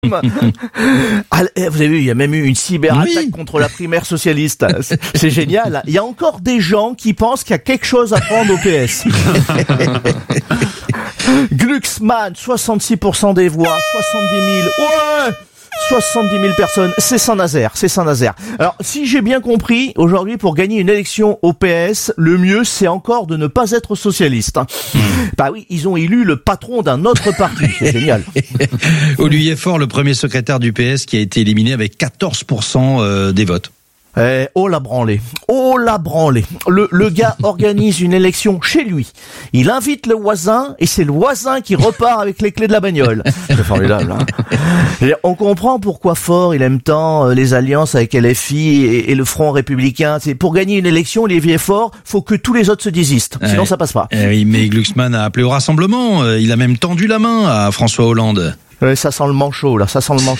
Vous avez vu, il y a même eu une cyberattaque contre la primaire socialiste. C'est génial. Il y a encore des gens qui pensent qu'il y a quelque chose à prendre au PS. Glucksmann, 66% des voix, 70 000. Ouais! 70 000 personnes, c'est Saint-Nazaire. Alors, si j'ai bien compris, aujourd'hui, pour gagner une élection au PS, le mieux, c'est encore de ne pas être socialiste. Bah oui, ils ont élu le patron d'un autre parti. C'est génial. Olivier Faure, le premier secrétaire du PS, qui a été éliminé avec 14% des votes. Oh la branlée. Le gars organise une élection chez lui. Il invite le voisin et c'est le voisin qui repart avec les clés de la bagnole. C'est formidable, hein. Et on comprend pourquoi Faure, il aime tant les alliances avec LFI et le Front républicain. C'est pour gagner une élection, Olivier Faure, faut que tous les autres se désistent. Sinon ça passe pas. Oui, mais Glucksmann a appelé au rassemblement. Il a même tendu la main à François Hollande. Ça sent le manchot, là.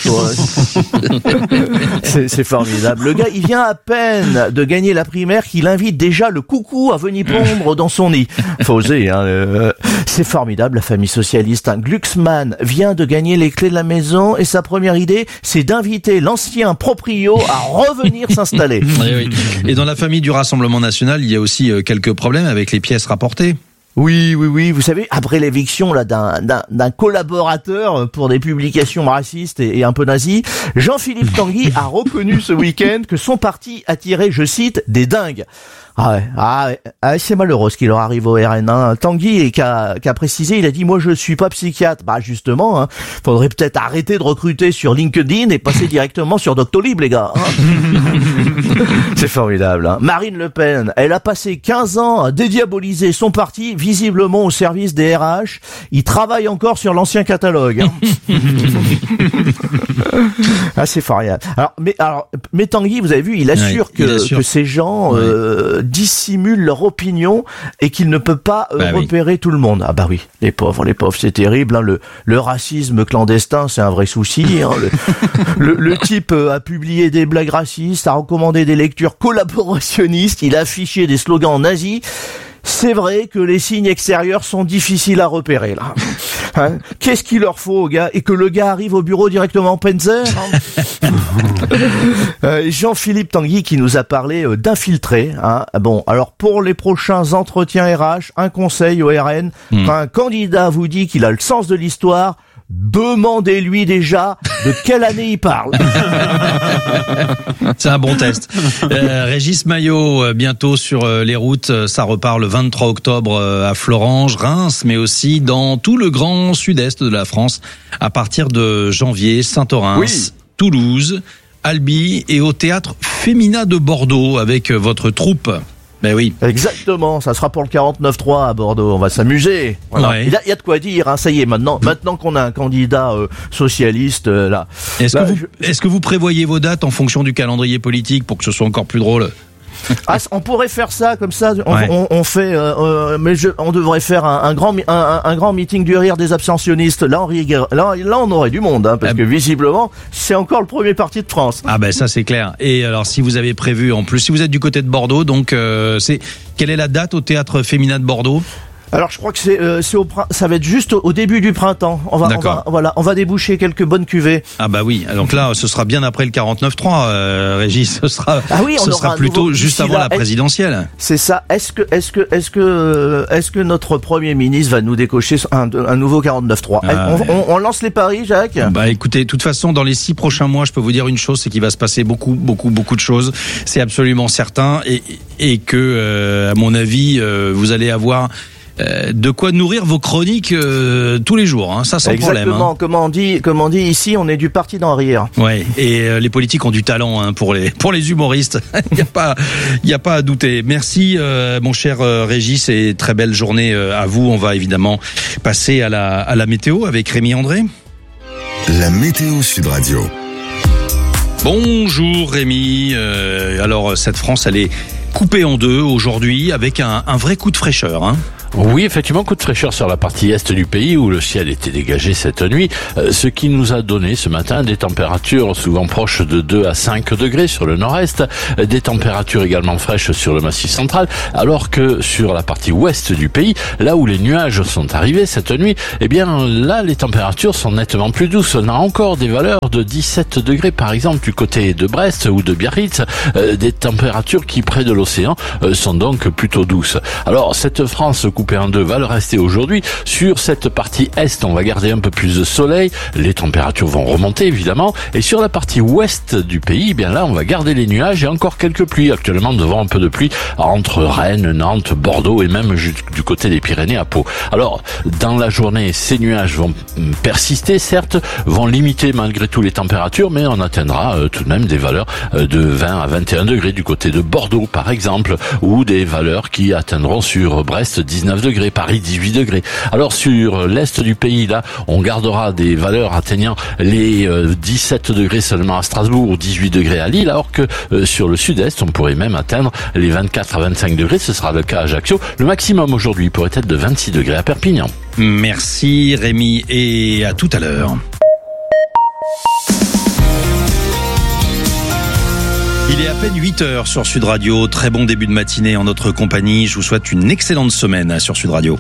C'est formidable. Le gars, il vient à peine de gagner la primaire qu'il invite déjà le coucou à venir pondre dans son nid. Faut oser, hein. C'est formidable, la famille socialiste. Glucksmann vient de gagner les clés de la maison et sa première idée, c'est d'inviter l'ancien proprio à revenir s'installer. Oui. Et dans la famille du Rassemblement national, il y a aussi quelques problèmes avec les pièces rapportées. Oui. Vous savez, après l'éviction là d'un collaborateur pour des publications racistes et un peu nazis, Jean-Philippe Tanguy a reconnu ce week-end que son parti attirait, je cite, des dingues. C'est malheureux ce qui leur arrive au RN1. Tanguy qui a précisé, il a dit, moi je suis pas psychiatre. Bah justement, faudrait peut-être arrêter de recruter sur LinkedIn et passer directement sur Doctolib, les gars. C'est formidable, hein. Marine Le Pen, elle a passé 15 ans à dédiaboliser son parti, visiblement au service des RH. Il travaille encore sur l'ancien catalogue. C'est formidable. Mais Tanguy, vous avez vu, il assure que ces gens dissimulent leur opinion et qu'il ne peut pas repérer tout le monde. Ah bah oui, les pauvres, c'est terrible, hein. Le racisme clandestin, c'est un vrai souci, hein. Le type a publié des blagues racistes, a recommandé des lectures collaborationnistes, il a affiché des slogans nazis. C'est vrai que les signes extérieurs sont difficiles à repérer, là. Hein, qu'est-ce qu'il leur faut, gars? Et que le gars arrive au bureau directement en Penzer, hein. Jean-Philippe Tanguy qui nous a parlé d'infiltrés, hein. Bon, alors pour les prochains entretiens RH, un conseil au RN, quand un candidat vous dit qu'il a le sens de l'histoire, demandez-lui déjà de quelle année il parle. C'est un bon test. Régis Maillot, bientôt sur les routes, ça repart le 23 octobre à Florange, Reims, mais aussi dans tout le grand sud-est de la France, à partir de janvier, Saint-Orens, Toulouse, Albi et au théâtre Femina de Bordeaux avec votre troupe. Ben oui. Exactement, ça sera pour le 49.3 à Bordeaux, on va s'amuser. Voilà. Ouais. Il y a de quoi dire, hein. Ça y est, maintenant qu'on a un candidat socialiste là. Est-ce que vous prévoyez vos dates en fonction du calendrier politique pour que ce soit encore plus drôle? On pourrait faire ça comme ça. On fait, on devrait faire un grand meeting du rire des abstentionnistes. Là, on aurait du monde, hein, parce que visiblement, c'est encore le premier parti de France. Ah ben ça c'est clair. Et alors, si vous avez prévu, en plus, si vous êtes du côté de Bordeaux, donc quelle est la date au théâtre Femina de Bordeaux? Alors je crois que ça va être juste au début du printemps. On va déboucher quelques bonnes cuvées. Ah bah oui. Donc là, ce sera bien après le 49.3, Régis. Ce sera plutôt juste avant la présidentielle. C'est ça. Est-ce que notre Premier ministre va nous décocher un nouveau 49.3? On lance les paris, Jacques? Bah écoutez, de toute façon, dans les 6 prochains mois, je peux vous dire une chose, c'est qu'il va se passer beaucoup de choses. C'est absolument certain, et que, à mon avis, vous allez avoir de quoi nourrir vos chroniques tous les jours, hein, ça sans problème. Exactement, comme on dit ici, on est du parti d'en rire. Ouais, et les politiques ont du talent, hein, pour les humoristes. Il y a pas à douter. Merci mon cher Régis, et très belle journée à vous. On va évidemment passer à la météo avec Rémi André. La météo Sud Radio. Bonjour Rémi. Alors cette France, elle est coupée en deux aujourd'hui avec un vrai coup de fraîcheur, hein. Oui, effectivement, coup de fraîcheur sur la partie est du pays où le ciel était dégagé cette nuit, ce qui nous a donné ce matin des températures souvent proches de 2 à 5 degrés sur le nord-est, des températures également fraîches sur le massif central, alors que sur la partie ouest du pays, là où les nuages sont arrivés cette nuit, eh bien là les températures sont nettement plus douces. On a encore des valeurs de 17 degrés par exemple du côté de Brest ou de Biarritz, des températures qui près de l'océan sont donc plutôt douces. Alors cette France coupée en deux va le rester aujourd'hui. Sur cette partie est, on va garder un peu plus de soleil, les températures vont remonter évidemment, et sur la partie ouest du pays, eh bien là on va garder les nuages et encore quelques pluies. Actuellement devant un peu de pluie entre Rennes, Nantes, Bordeaux et même du côté des Pyrénées à Pau. Alors dans la journée, ces nuages vont persister, certes, vont limiter malgré tout les températures, mais on atteindra tout de même des valeurs de 20 à 21 degrés du côté de Bordeaux par exemple, ou des valeurs qui atteindront sur Brest 19 degrés, Paris 18 degrés. Alors sur l'est du pays, là, on gardera des valeurs atteignant les 17 degrés seulement à Strasbourg ou 18 degrés à Lille, alors que sur le sud-est, on pourrait même atteindre les 24 à 25 degrés, ce sera le cas à Ajaccio. Le maximum aujourd'hui pourrait être de 26 degrés à Perpignan. Merci Rémi et à tout à l'heure. Il est à peine 8h sur Sud Radio. Très bon début de matinée en notre compagnie. Je vous souhaite une excellente semaine sur Sud Radio.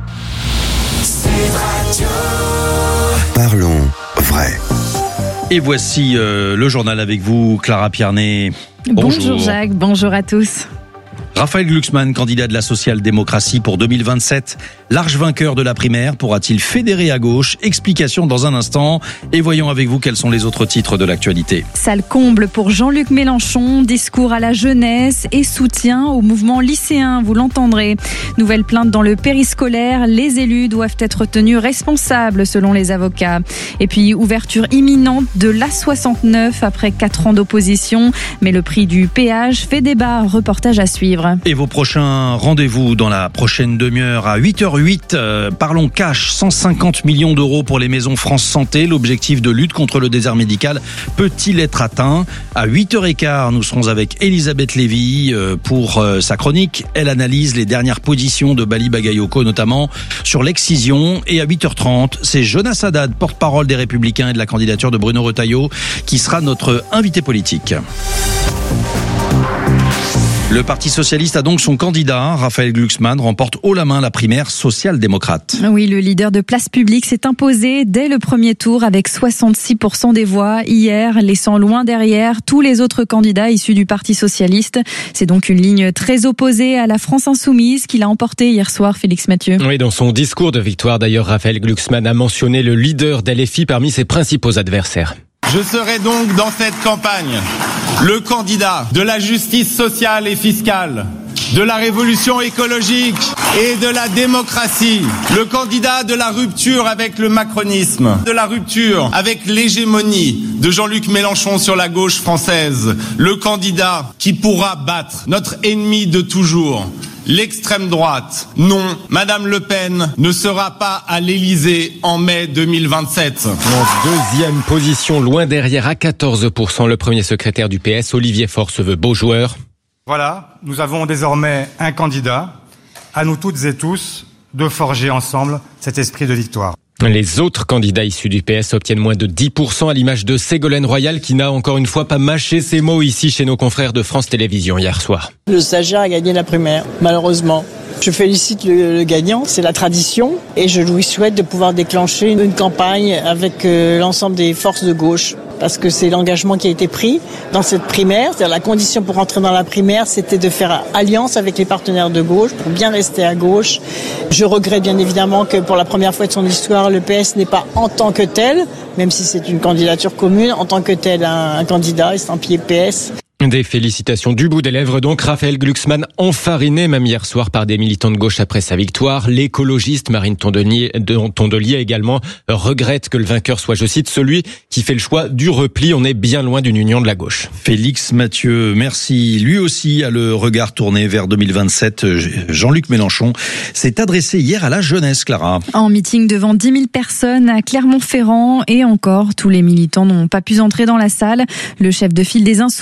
Parlons vrai. Et voici le journal avec vous, Clara Pierné. Bonjour Jacques, bonjour à tous. Raphaël Glucksmann, candidat de la social-démocratie pour 2027, large vainqueur de la primaire, pourra-t-il fédérer à gauche? Explication dans un instant. Et voyons avec vous quels sont les autres titres de l'actualité. Salle comble pour Jean-Luc Mélenchon, discours à la jeunesse et soutien au mouvement lycéen, vous l'entendrez. Nouvelle plainte dans le périscolaire, les élus doivent être tenus responsables selon les avocats. Et puis ouverture imminente de l'A69 après 4 ans d'opposition, mais le prix du péage fait débat, reportage à suivre. Et vos prochains rendez-vous dans la prochaine demi-heure à 8h08. Parlons cash, 150 millions d'euros pour les maisons France Santé. L'objectif de lutte contre le désert médical peut-il être atteint? À 8h15, nous serons avec Elisabeth Lévy pour sa chronique. Elle analyse les dernières positions de Bali Bagayoko, notamment sur l'excision. Et à 8h30, c'est Jonas Haddad, porte-parole des Républicains et de la candidature de Bruno Retailleau, qui sera notre invité politique. Le Parti socialiste a donc son candidat. Raphaël Glucksmann remporte haut la main la primaire social-démocrate. Oui, le leader de Place Publique s'est imposé dès le premier tour avec 66% des voix hier, laissant loin derrière tous les autres candidats issus du Parti socialiste. C'est donc une ligne très opposée à la France insoumise qu'il a emportée hier soir, Félix Mathieu. Oui, dans son discours de victoire d'ailleurs, Raphaël Glucksmann a mentionné le leader d'LFI parmi ses principaux adversaires. Je serai donc dans cette campagne le candidat de la justice sociale et fiscale, de la révolution écologique et de la démocratie, le candidat de la rupture avec le macronisme, de la rupture avec l'hégémonie de Jean-Luc Mélenchon sur la gauche française, le candidat qui pourra battre notre ennemi de toujours, l'extrême droite. Non, Madame Le Pen ne sera pas à l'Élysée en mai 2027. En deuxième position, loin derrière à 14%, le premier secrétaire du PS, Olivier Faure, se veut beau joueur. Voilà, nous avons désormais un candidat, à nous toutes et tous, de forger ensemble cet esprit de victoire. Les autres candidats issus du PS obtiennent moins de 10% à l'image de Ségolène Royal qui n'a encore une fois pas mâché ses mots ici chez nos confrères de France Télévisions hier soir. Le stagiaire a gagné la primaire, malheureusement. Je félicite le gagnant, c'est la tradition et je lui souhaite de pouvoir déclencher une campagne avec l'ensemble des forces de gauche parce que c'est l'engagement qui a été pris dans cette primaire. C'est-à-dire la condition pour entrer dans la primaire, c'était de faire alliance avec les partenaires de gauche pour bien rester à gauche. Je regrette bien évidemment que pour la première fois de son histoire, le PS n'est pas en tant que tel, même si c'est une candidature commune, en tant que tel un candidat estampillé PS. Des félicitations du bout des lèvres donc. Raphaël Glucksmann enfariné même hier soir par des militants de gauche après sa victoire. L'écologiste Marine Tondelier également regrette que le vainqueur soit, je cite, celui qui fait le choix du repli. On est bien loin d'une union de la gauche. Félix Mathieu, merci. Lui aussi a le regard tourné vers 2027. Jean-Luc Mélenchon s'est adressé hier à la jeunesse, Clara. En meeting devant 10 000 personnes à Clermont-Ferrand et encore, tous les militants n'ont pas pu entrer dans la salle. Le chef de file des Insoumis a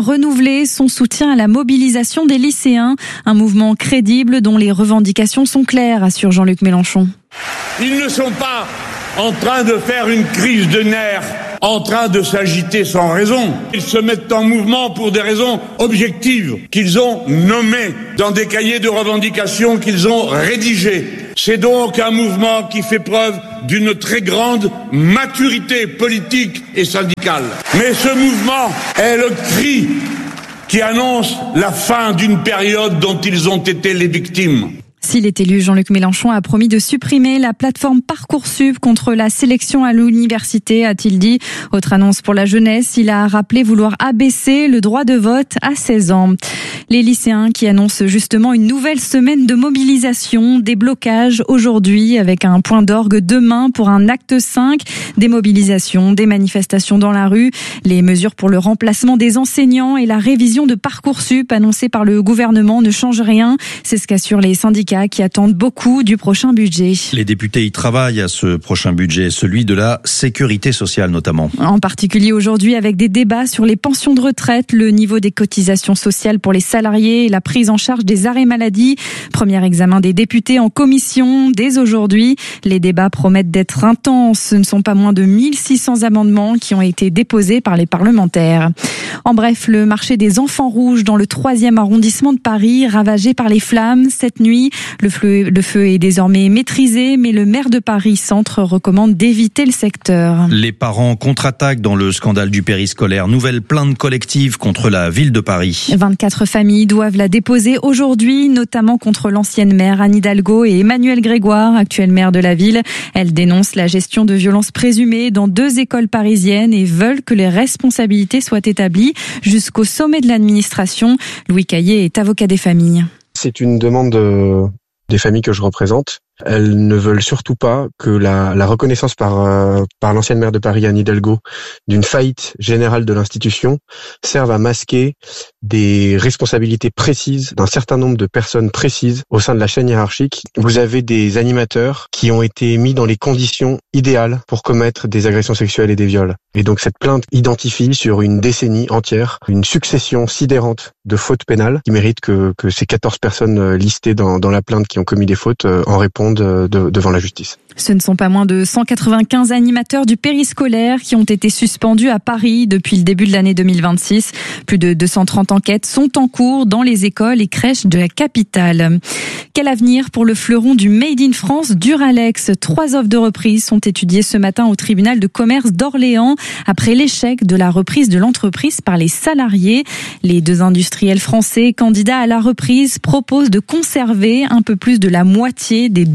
renouvelé son soutien à la mobilisation des lycéens. Un mouvement crédible dont les revendications sont claires, assure Jean-Luc Mélenchon. Ils ne sont pas en train de faire une crise de nerfs, en train de s'agiter sans raison. Ils se mettent en mouvement pour des raisons objectives qu'ils ont nommées dans des cahiers de revendications qu'ils ont rédigés. C'est donc un mouvement qui fait preuve d'une très grande maturité politique et syndicale. Mais ce mouvement est le cri qui annonce la fin d'une période dont ils ont été les victimes. S'il est élu, Jean-Luc Mélenchon a promis de supprimer la plateforme Parcoursup contre la sélection à l'université, a-t-il dit. Autre annonce pour la jeunesse, il a rappelé vouloir abaisser le droit de vote à 16 ans. Les lycéens qui annoncent justement une nouvelle semaine de mobilisation, des blocages aujourd'hui avec un point d'orgue demain pour un acte 5, des mobilisations, des manifestations dans la rue, les mesures pour le remplacement des enseignants et la révision de Parcoursup annoncée par le gouvernement ne changent rien. C'est ce qu'assurent les syndicats qui attendent beaucoup du prochain budget. Les députés y travaillent à ce prochain budget, celui de la sécurité sociale notamment. En particulier aujourd'hui avec des débats sur les pensions de retraite, le niveau des cotisations sociales pour les salariés et la prise en charge des arrêts maladie. Premier examen des députés en commission dès aujourd'hui. Les débats promettent d'être intenses. Ce ne sont pas moins de 1600 amendements qui ont été déposés par les parlementaires. En bref, le marché des enfants rouges dans le 3e arrondissement de Paris, ravagé par les flammes cette nuit. Le feu est désormais maîtrisé, mais le maire de Paris Centre recommande d'éviter le secteur. Les parents contre-attaquent dans le scandale du périscolaire. Nouvelle plainte collective contre la ville de Paris. 24 familles doivent la déposer aujourd'hui, notamment contre l'ancienne maire Anne Hidalgo et Emmanuel Grégoire, actuel maire de la ville. Elles dénoncent la gestion de violences présumées dans 2 écoles parisiennes et veulent que les responsabilités soient établies jusqu'au sommet de l'administration. Louis Caillé est avocat des familles. C'est une demande des familles que je représente. Elles ne veulent surtout pas que la reconnaissance par l'ancienne maire de Paris, Anne Hidalgo, d'une faillite générale de l'institution serve à masquer des responsabilités précises d'un certain nombre de personnes précises au sein de la chaîne hiérarchique. Vous avez des animateurs qui ont été mis dans les conditions idéales pour commettre des agressions sexuelles et des viols. Et donc cette plainte identifie sur une décennie entière une succession sidérante de fautes pénales qui méritent que ces 14 personnes listées dans la plainte qui ont commis des fautes en répondent devant la justice. Ce ne sont pas moins de 195 animateurs du périscolaire qui ont été suspendus à Paris depuis le début de l'année 2026. Plus de 230 enquêtes sont en cours dans les écoles et crèches de la capitale. Quel avenir pour le fleuron du Made in France, Duralex? 3 offres de reprise sont étudiées ce matin au tribunal de commerce d'Orléans après l'échec de la reprise de l'entreprise par les salariés. Les 2 industriels français candidats à la reprise proposent de conserver un peu plus de la moitié des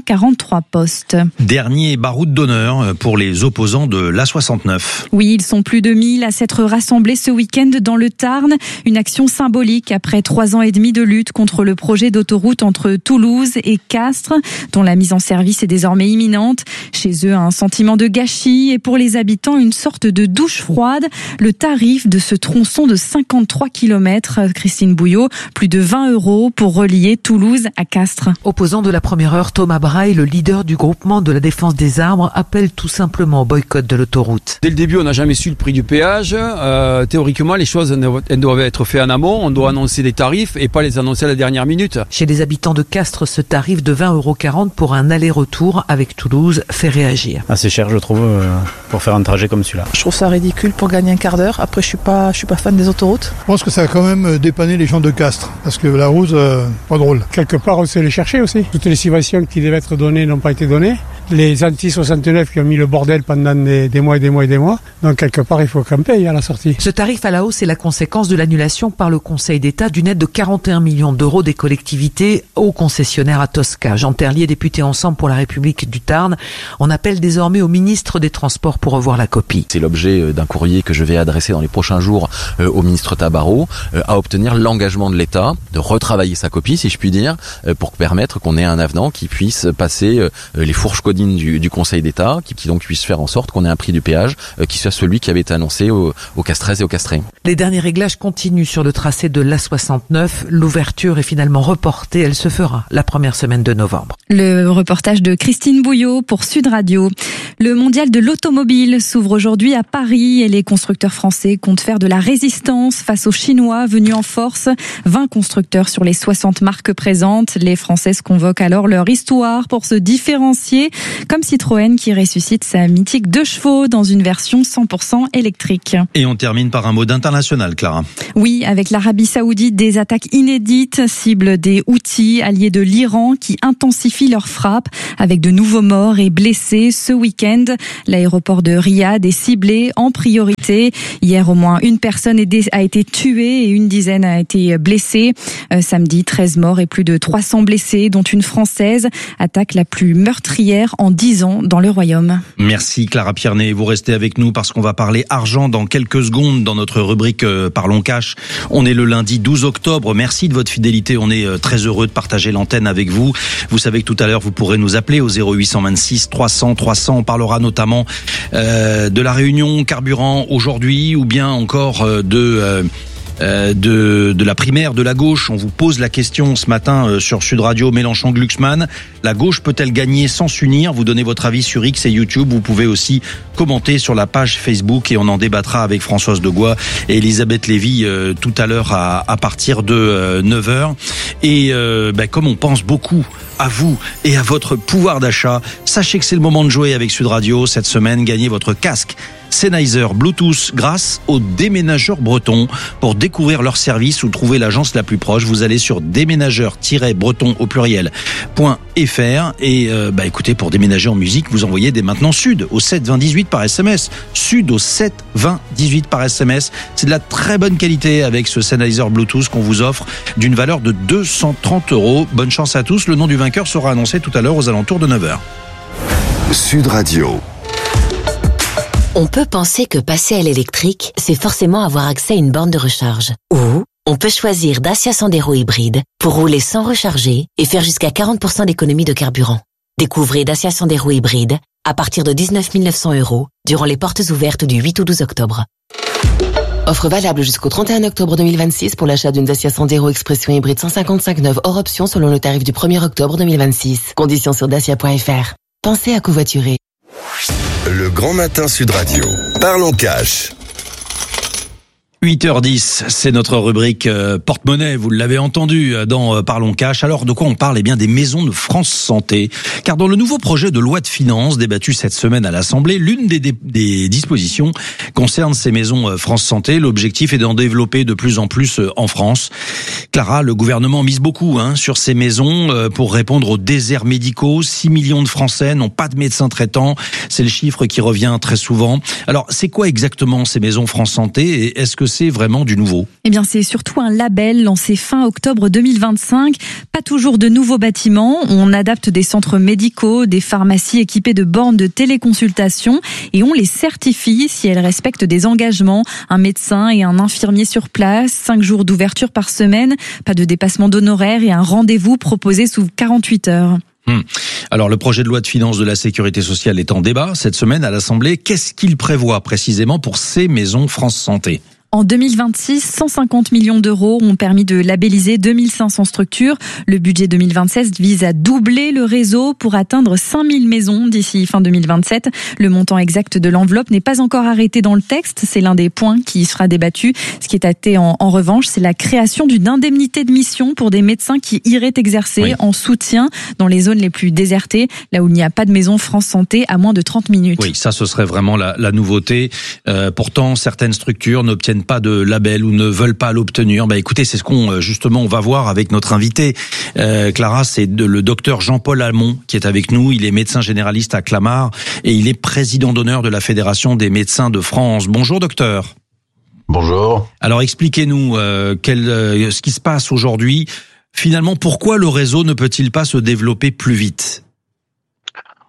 243 postes. Dernier baroud d'honneur pour les opposants de l'A69. Oui, ils sont plus de 1000 à s'être rassemblés ce week-end dans le Tarn. Une action symbolique après 3 ans et demi de lutte contre le projet d'autoroute entre Toulouse et Castres, dont la mise en service est désormais imminente. Chez eux, un sentiment de gâchis et pour les habitants, une sorte de douche froide. Le tarif de ce tronçon de 53 km, Christine Bouillot, plus de 20 € pour relier Toulouse à Castres. Opposant de la première heure, Thomas Braille, le leader du groupement de la défense des arbres, appelle tout simplement au boycott de l'autoroute. Dès le début, on n'a jamais su le prix du péage. Théoriquement, les choses elles doivent être faites en amont. On doit annoncer des tarifs et pas les annoncer à la dernière minute. Chez les habitants de Castres, ce tarif de 20,40 € pour un aller-retour avec Toulouse fait réagir. Assez cher, je trouve, pour faire un trajet comme celui-là. Je trouve ça ridicule pour gagner un quart d'heure. Après, je suis pas fan des autoroutes. Je pense que ça a quand même dépanné les gens de Castres, parce que la route, pas drôle. Quelque part, on sait les chercher aussi. Toutes les subventions qui devaient être données n'ont pas été données. Les anti-69 qui ont mis le bordel pendant des mois et des mois et des mois. Donc, quelque part, il faut qu'on paye à la sortie. Ce tarif à la hausse est la conséquence de l'annulation par le Conseil d'État d'une aide de 41 millions d'euros des collectivités aux concessionnaires à Tosca. Jean Terlier, député Ensemble pour la République du Tarn, on appelle désormais au ministre des Transports pour revoir la copie. C'est l'objet d'un courrier que je vais adresser dans les prochains jours au ministre Tabarot, à obtenir l'engagement de l'État de retravailler sa copie, si je puis dire, pour permettre qu'on ait un avenant qui puisse passer les fourches codines du Conseil d'État, qui donc puisse faire en sorte qu'on ait un prix du péage qui soit celui qui avait été annoncé aux Castraises et aux Castrés. Les derniers réglages continuent sur le tracé de l'A69. L'ouverture est finalement reportée. Elle se fera la première semaine de novembre. Le reportage de Christine Bouillot pour Sud Radio. Le mondial de l'automobile s'ouvre aujourd'hui à Paris et les constructeurs français comptent faire de la résistance face aux Chinois venus en force. 20 constructeurs sur les 60 marques présentes. Les Françaises convoquent alors leur histoire pour se différencier, comme Citroën qui ressuscite sa mythique 2 chevaux dans une version 100% électrique. Et on termine par un mot d'international, Clara. Oui, avec l'Arabie Saoudite, des attaques inédites ciblent des Houthis, alliés de l'Iran, qui intensifient leurs frappes avec de nouveaux morts et blessés ce week-end. L'aéroport de Riyad est ciblé en priorité. Hier, au moins une personne a été tuée et une dizaine a été blessée. Samedi, 13 morts et plus de 300 blessés, dont une Française. Attaque la plus meurtrière en 10 ans dans le Royaume. Merci Clara Pierné. Vous restez avec nous parce qu'on va parler argent dans quelques secondes dans notre rubrique Parlons Cash. On est le lundi 12 octobre. Merci de votre fidélité. On est très heureux de partager l'antenne avec vous. Vous savez que tout à l'heure, vous pourrez nous appeler au 0826 300 300. On parlera notamment de la réunion carburant aujourd'hui ou bien encore de la primaire de la gauche. On vous pose la question ce matin sur Sud Radio, Mélenchon-Glucksmann. La gauche peut-elle gagner sans s'unir? Vous donnez votre avis sur X et YouTube. Vous pouvez aussi commenter sur la page Facebook et on en débattra avec Françoise Degois et Elisabeth Lévy tout à l'heure à partir de 9h. Et comme on pense beaucoup à vous et à votre pouvoir d'achat, sachez que c'est le moment de jouer avec Sud Radio. Cette semaine, gagnez votre casque Sennheiser Bluetooth grâce aux déménageurs bretons. Pour découvrir leur service ou trouver l'agence la plus proche, vous allez sur déménageurs-breton au pluriel.fr et écoutez, pour déménager en musique, vous envoyez dès maintenant Sud au 7 20 18 par SMS. Sud au 7 20 18 par SMS. C'est de la très bonne qualité avec ce Sennheiser Bluetooth qu'on vous offre d'une valeur de 230 €. Bonne chance à tous. Le nom du vainqueur sera annoncé tout à l'heure aux alentours de 9h. Sud Radio. On peut penser que passer à l'électrique, c'est forcément avoir accès à une borne de recharge. Ou on peut choisir Dacia Sandero hybride pour rouler sans recharger et faire jusqu'à 40% d'économie de carburant. Découvrez Dacia Sandero hybride à partir de 19 900 € durant les portes ouvertes du 8 au 12 octobre. Offre valable jusqu'au 31 octobre 2026 pour l'achat d'une Dacia Sandero Expression hybride 155 neuve hors option selon le tarif du 1er octobre 2026. Conditions sur dacia.fr. Pensez à covoiturer. Le Grand Matin Sud Radio. Parlons cash. 8h10, c'est notre rubrique porte-monnaie, vous l'avez entendu dans Parlons Cash. Alors de quoi on parle? Eh bien des maisons de France Santé. Car dans le nouveau projet de loi de finances débattu cette semaine à l'Assemblée, l'une des dispositions concerne ces maisons France Santé. L'objectif est d'en développer de plus en plus en France. Clara, le gouvernement mise beaucoup sur ces maisons pour répondre aux déserts médicaux. 6 millions de Français n'ont pas de médecin traitant. C'est le chiffre qui revient très souvent. Alors c'est quoi exactement ces maisons France Santé et est-ce que c'est vraiment du nouveau? Eh bien, c'est surtout un label lancé fin octobre 2025. Pas toujours de nouveaux bâtiments. On adapte des centres médicaux, des pharmacies équipées de bornes de téléconsultation et on les certifie si elles respectent des engagements. Un médecin et un infirmier sur place, 5 jours d'ouverture par semaine, pas de dépassement d'honoraires et un rendez-vous proposé sous 48 heures. Alors le projet de loi de finances de la sécurité sociale est en débat cette semaine à l'Assemblée. Qu'est-ce qu'il prévoit précisément pour ces maisons France Santé? En 2026, 150 millions d'euros ont permis de labelliser 2500 structures. Le budget 2026 vise à doubler le réseau pour atteindre 5000 maisons d'ici fin 2027. Le montant exact de l'enveloppe n'est pas encore arrêté dans le texte. C'est l'un des points qui sera débattu. Ce qui est acté en revanche, c'est la création d'une indemnité de mission pour des médecins qui iraient exercer en soutien dans les zones les plus désertées, là où il n'y a pas de maison France Santé à moins de 30 minutes. Oui, ça ce serait vraiment la nouveauté. Pourtant, certaines structures n'obtiennent pas de label ou ne veulent pas l'obtenir. Écoutez, c'est ce qu'on justement on va voir avec notre invité. Clara, c'est le docteur Jean-Paul Hamon qui est avec nous. Il est médecin généraliste à Clamart et il est président d'honneur de la Fédération des médecins de France. Bonjour docteur. Bonjour. Alors expliquez-nous ce qui se passe aujourd'hui. Finalement, pourquoi le réseau ne peut-il pas se développer plus vite?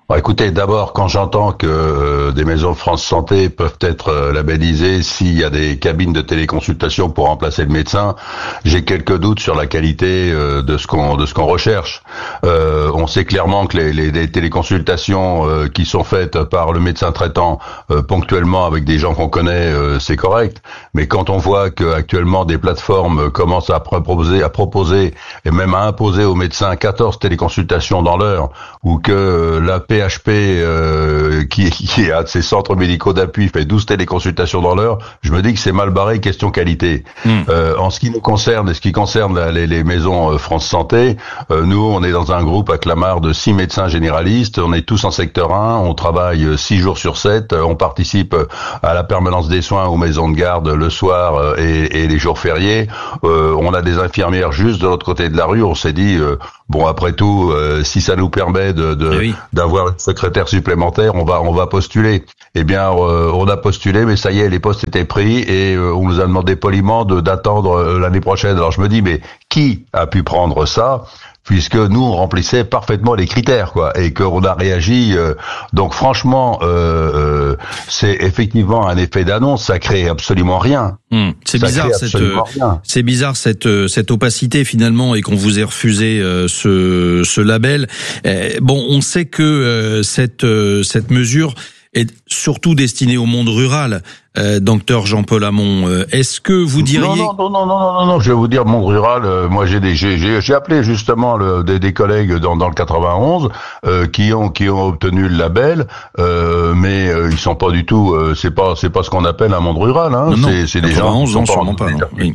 Écoutez, d'abord, quand j'entends que des maisons France Santé peuvent être labellisées s'il y a des cabines de téléconsultation pour remplacer le médecin, j'ai quelques doutes sur la qualité de ce qu'on recherche. On sait clairement que les téléconsultations qui sont faites par le médecin traitant ponctuellement avec des gens qu'on connaît, c'est correct. Mais quand on voit que actuellement des plateformes commencent à proposer et même à imposer aux médecins 14 téléconsultations dans l'heure, ou que la PHP qui a ses centres médicaux d'appui fait 12 téléconsultations dans l'heure, je me dis que c'est mal barré question qualité. En ce qui nous concerne et ce qui concerne les maisons France Santé, nous on est dans un groupe à Clamart de 6 médecins généralistes, on est tous en secteur 1, on travaille 6 jours sur 7, on participe à la permanence des soins aux maisons de garde le soir et les jours fériés. On a des infirmières juste de l'autre côté de la rue, on s'est dit bon, après tout, si ça nous permet d'avoir une secrétaire supplémentaire, on va postuler. Eh bien, on a postulé, mais ça y est, les postes étaient pris et on nous a demandé poliment d'attendre l'année prochaine. Alors je me dis, mais qui a pu prendre ça ? Puisque nous on remplissait parfaitement les critères, quoi, et qu'on a réagi. Donc franchement, c'est effectivement un effet d'annonce. Ça crée absolument rien. C'est bizarre cette opacité finalement, et qu'on vous ait refusé ce label. Bon, on sait que cette mesure est surtout destinée au monde rural. Docteur Jean-Paul Hamon, est-ce que vous diriez... Non, je vais vous dire, monde rural, moi j'ai appelé justement des collègues dans le 91 qui ont obtenu le label, mais ils sont pas du tout, c'est pas ce qu'on appelle un monde rural, hein. Non, c'est des gens qui sont sûrement pas.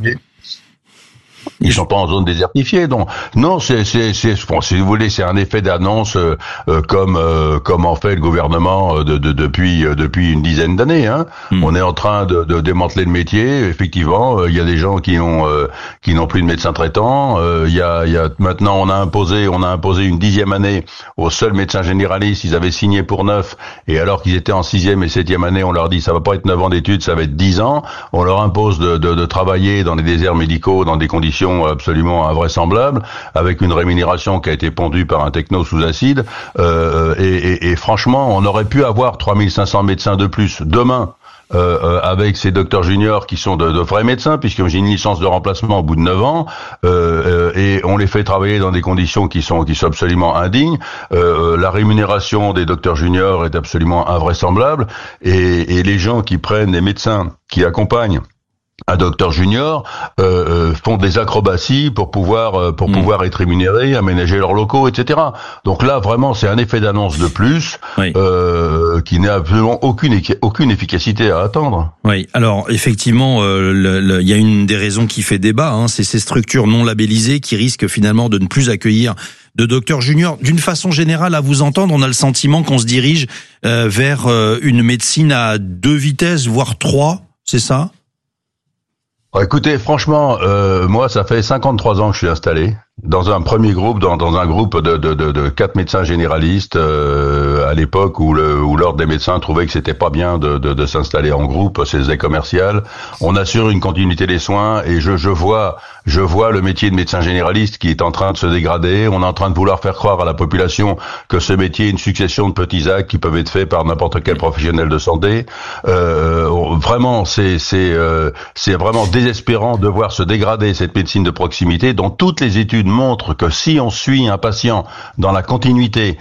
Ils sont pas en zone désertifiée, donc non, bon, si vous voulez, c'est un effet d'annonce comme en fait le gouvernement depuis une dizaine d'années. Hein. On est en train de démanteler le métier. Effectivement, il y a des gens qui n'ont plus de médecin traitant. Il y a maintenant on a imposé une 10e année aux seuls médecins généralistes. Ils avaient signé pour 9, et alors qu'ils étaient en 6e et 7e année, on leur dit ça va pas être 9 ans d'études, ça va être 10 ans. On leur impose de travailler dans les déserts médicaux dans des conditions absolument invraisemblables, avec une rémunération qui a été pondue par un techno sous acide, et franchement, on aurait pu avoir 3500 médecins de plus demain, avec ces docteurs juniors qui sont de vrais médecins, puisque j'ai une licence de remplacement au bout de 9 ans, et on les fait travailler dans des conditions qui sont absolument indignes. La rémunération des docteurs juniors est absolument invraisemblable, et les gens qui prennent, les médecins qui accompagnent un docteur junior font des acrobaties pour pouvoir être rémunérés, aménager leurs locaux, etc. Donc là, vraiment, c'est un effet d'annonce de plus qui n'a absolument aucune efficacité à attendre. Oui, alors effectivement, il y a une des raisons qui fait débat, hein, c'est ces structures non labellisées qui risquent finalement de ne plus accueillir de docteurs juniors. D'une façon générale, à vous entendre, on a le sentiment qu'on se dirige vers une médecine à 2 vitesses, voire 3, c'est ça ? Écoutez, franchement, moi, ça fait 53 ans que je suis installé dans un premier groupe, dans un groupe de 4 médecins généralistes à l'époque où l'ordre des médecins trouvait que c'était pas bien de s'installer en groupe, c'est commercial. On assure une continuité des soins, et je vois le métier de médecin généraliste qui est en train de se dégrader. On est en train de vouloir faire croire à la population que ce métier est une succession de petits actes qui peuvent être faits par n'importe quel professionnel de santé. Vraiment, c'est vraiment désespérant de voir se dégrader cette médecine de proximité dont toutes les études montrent que si on suit un patient dans la continuité,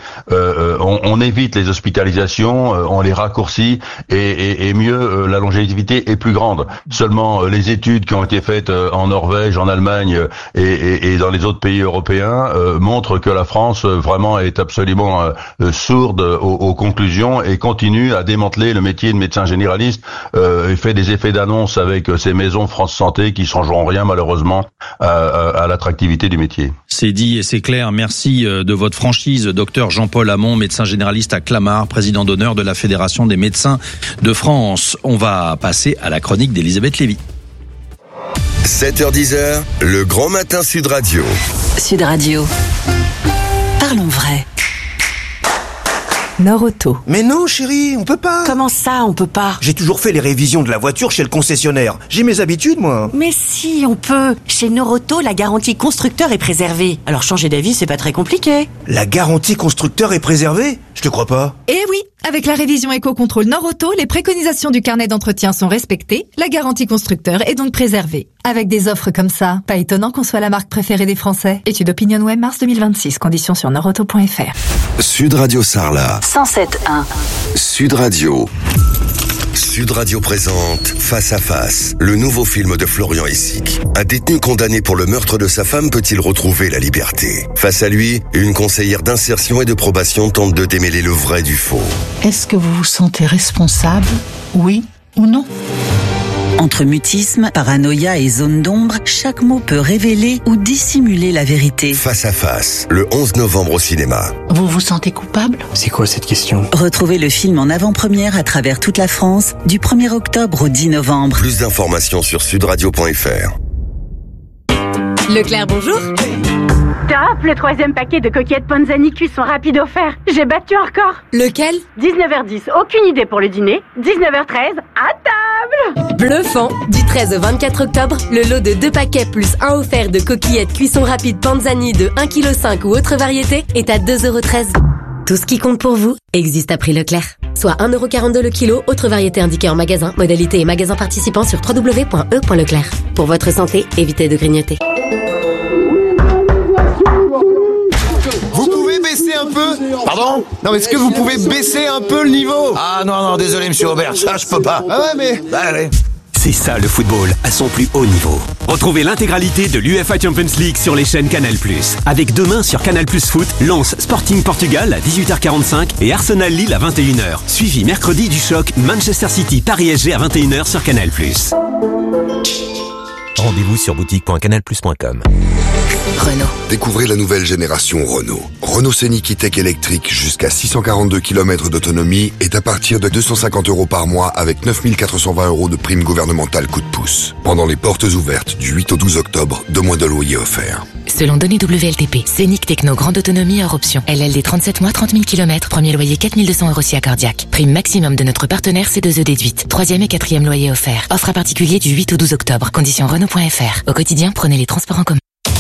on évite les hospitalisations, on les raccourcit, et mieux, la longévité est plus grande. Seulement, les études qui ont été faites en Norvège, en Allemagne et dans les autres pays européens montrent que la France vraiment est absolument sourde aux conclusions et continue à démanteler le métier de médecin généraliste, et fait des effets d'annonce avec ces maisons France Santé qui changeront rien malheureusement à l'attractivité du métier. C'est dit et c'est clair. Merci de votre franchise, docteur Jean-Paul Hamon, médecin généraliste à Clamart, président d'honneur de la Fédération des médecins de France. On va passer à la chronique d'Elisabeth Lévy. 7h-10h, le Grand Matin Sud Radio. Sud Radio. Parlons vrai. Nord-Auto. Mais non, chérie, on peut pas. Comment ça, on peut pas? J'ai toujours fait les révisions de la voiture chez le concessionnaire. J'ai mes habitudes, moi. Mais si, on peut. Chez Nord-Auto, la garantie constructeur est préservée. Alors changer d'avis, c'est pas très compliqué. La garantie constructeur est préservée? Je te crois pas. Eh oui, avec la révision Éco-Contrôle Nord-Auto, les préconisations du carnet d'entretien sont respectées, la garantie constructeur est donc préservée. Avec des offres comme ça, pas étonnant qu'on soit la marque préférée des Français. Étude OpinionWay, mars 2026, conditions sur nordauto.fr. Sud Radio Sarlat. 107.1. Sud Radio. Sud Radio présente Face à Face, le nouveau film de Florian Essic. Un détenu condamné pour le meurtre de sa femme peut-il retrouver la liberté? Face à lui, une conseillère d'insertion et de probation tente de démêler le vrai du faux. Est-ce que vous vous sentez responsable? Oui ou non? Entre mutisme, paranoïa et zone d'ombre, chaque mot peut révéler ou dissimuler la vérité. Face à Face, le 11 novembre au cinéma. Vous vous sentez coupable? C'est quoi cette question? Retrouvez le film en avant-première à travers toute la France, du 1er octobre au 10 novembre. Plus d'informations sur sudradio.fr. Leclerc, bonjour. Top, le 3e paquet de coquillettes Panzani cuisson rapide offert. J'ai battu un record. Lequel? 19h10, aucune idée pour le dîner. 19h13, à table. Bluffant. Du 13 au 24 octobre, le lot de 2 paquets plus 1 offert de coquillettes cuisson rapide Panzani de 1,5 kg ou autre variété est à 2,13 €. Tout ce qui compte pour vous existe à prix Leclerc. Soit 1,42 € le kilo, autre variété indiquée en magasin, modalité et magasin participant sur www.e.leclerc. Pour votre santé, évitez de grignoter. Vous pouvez baisser un peu? Pardon? Non, mais est-ce que vous pouvez baisser un peu le niveau? Ah non, désolé monsieur Aubert, ça je peux pas. Ah ouais, mais... Bah, allez. C'est ça le football, à son plus haut niveau. Retrouvez l'intégralité de l'UEFA Champions League sur les chaînes Canal+. Avec demain sur Canal+ Foot, Lens Sporting Portugal à 18h45 et Arsenal Lille à 21h. Suivi mercredi du choc Manchester City Paris SG à 21h sur Canal+. Rendez-vous sur boutique.canalplus.com. Renault. Découvrez la nouvelle génération Renault. Renault Scénic E-Tech électrique jusqu'à 642 km d'autonomie est à partir de 250 € par mois avec 9 420 € de prime gouvernementale coup de pouce. Pendant les portes ouvertes du 8 au 12 octobre, 2 mois de loyer offerts. Selon données WLTP, Scénic Techno grande autonomie hors option. LLD 37 mois, 30 000 km, premier loyer 4 200 € si accordiaque. Prime maximum de notre partenaire C2E déduite. 3e et 4e loyer offert. Offre à particulier du 8 au 12 octobre. Conditions Renault.fr. Au quotidien, prenez les transports en commun.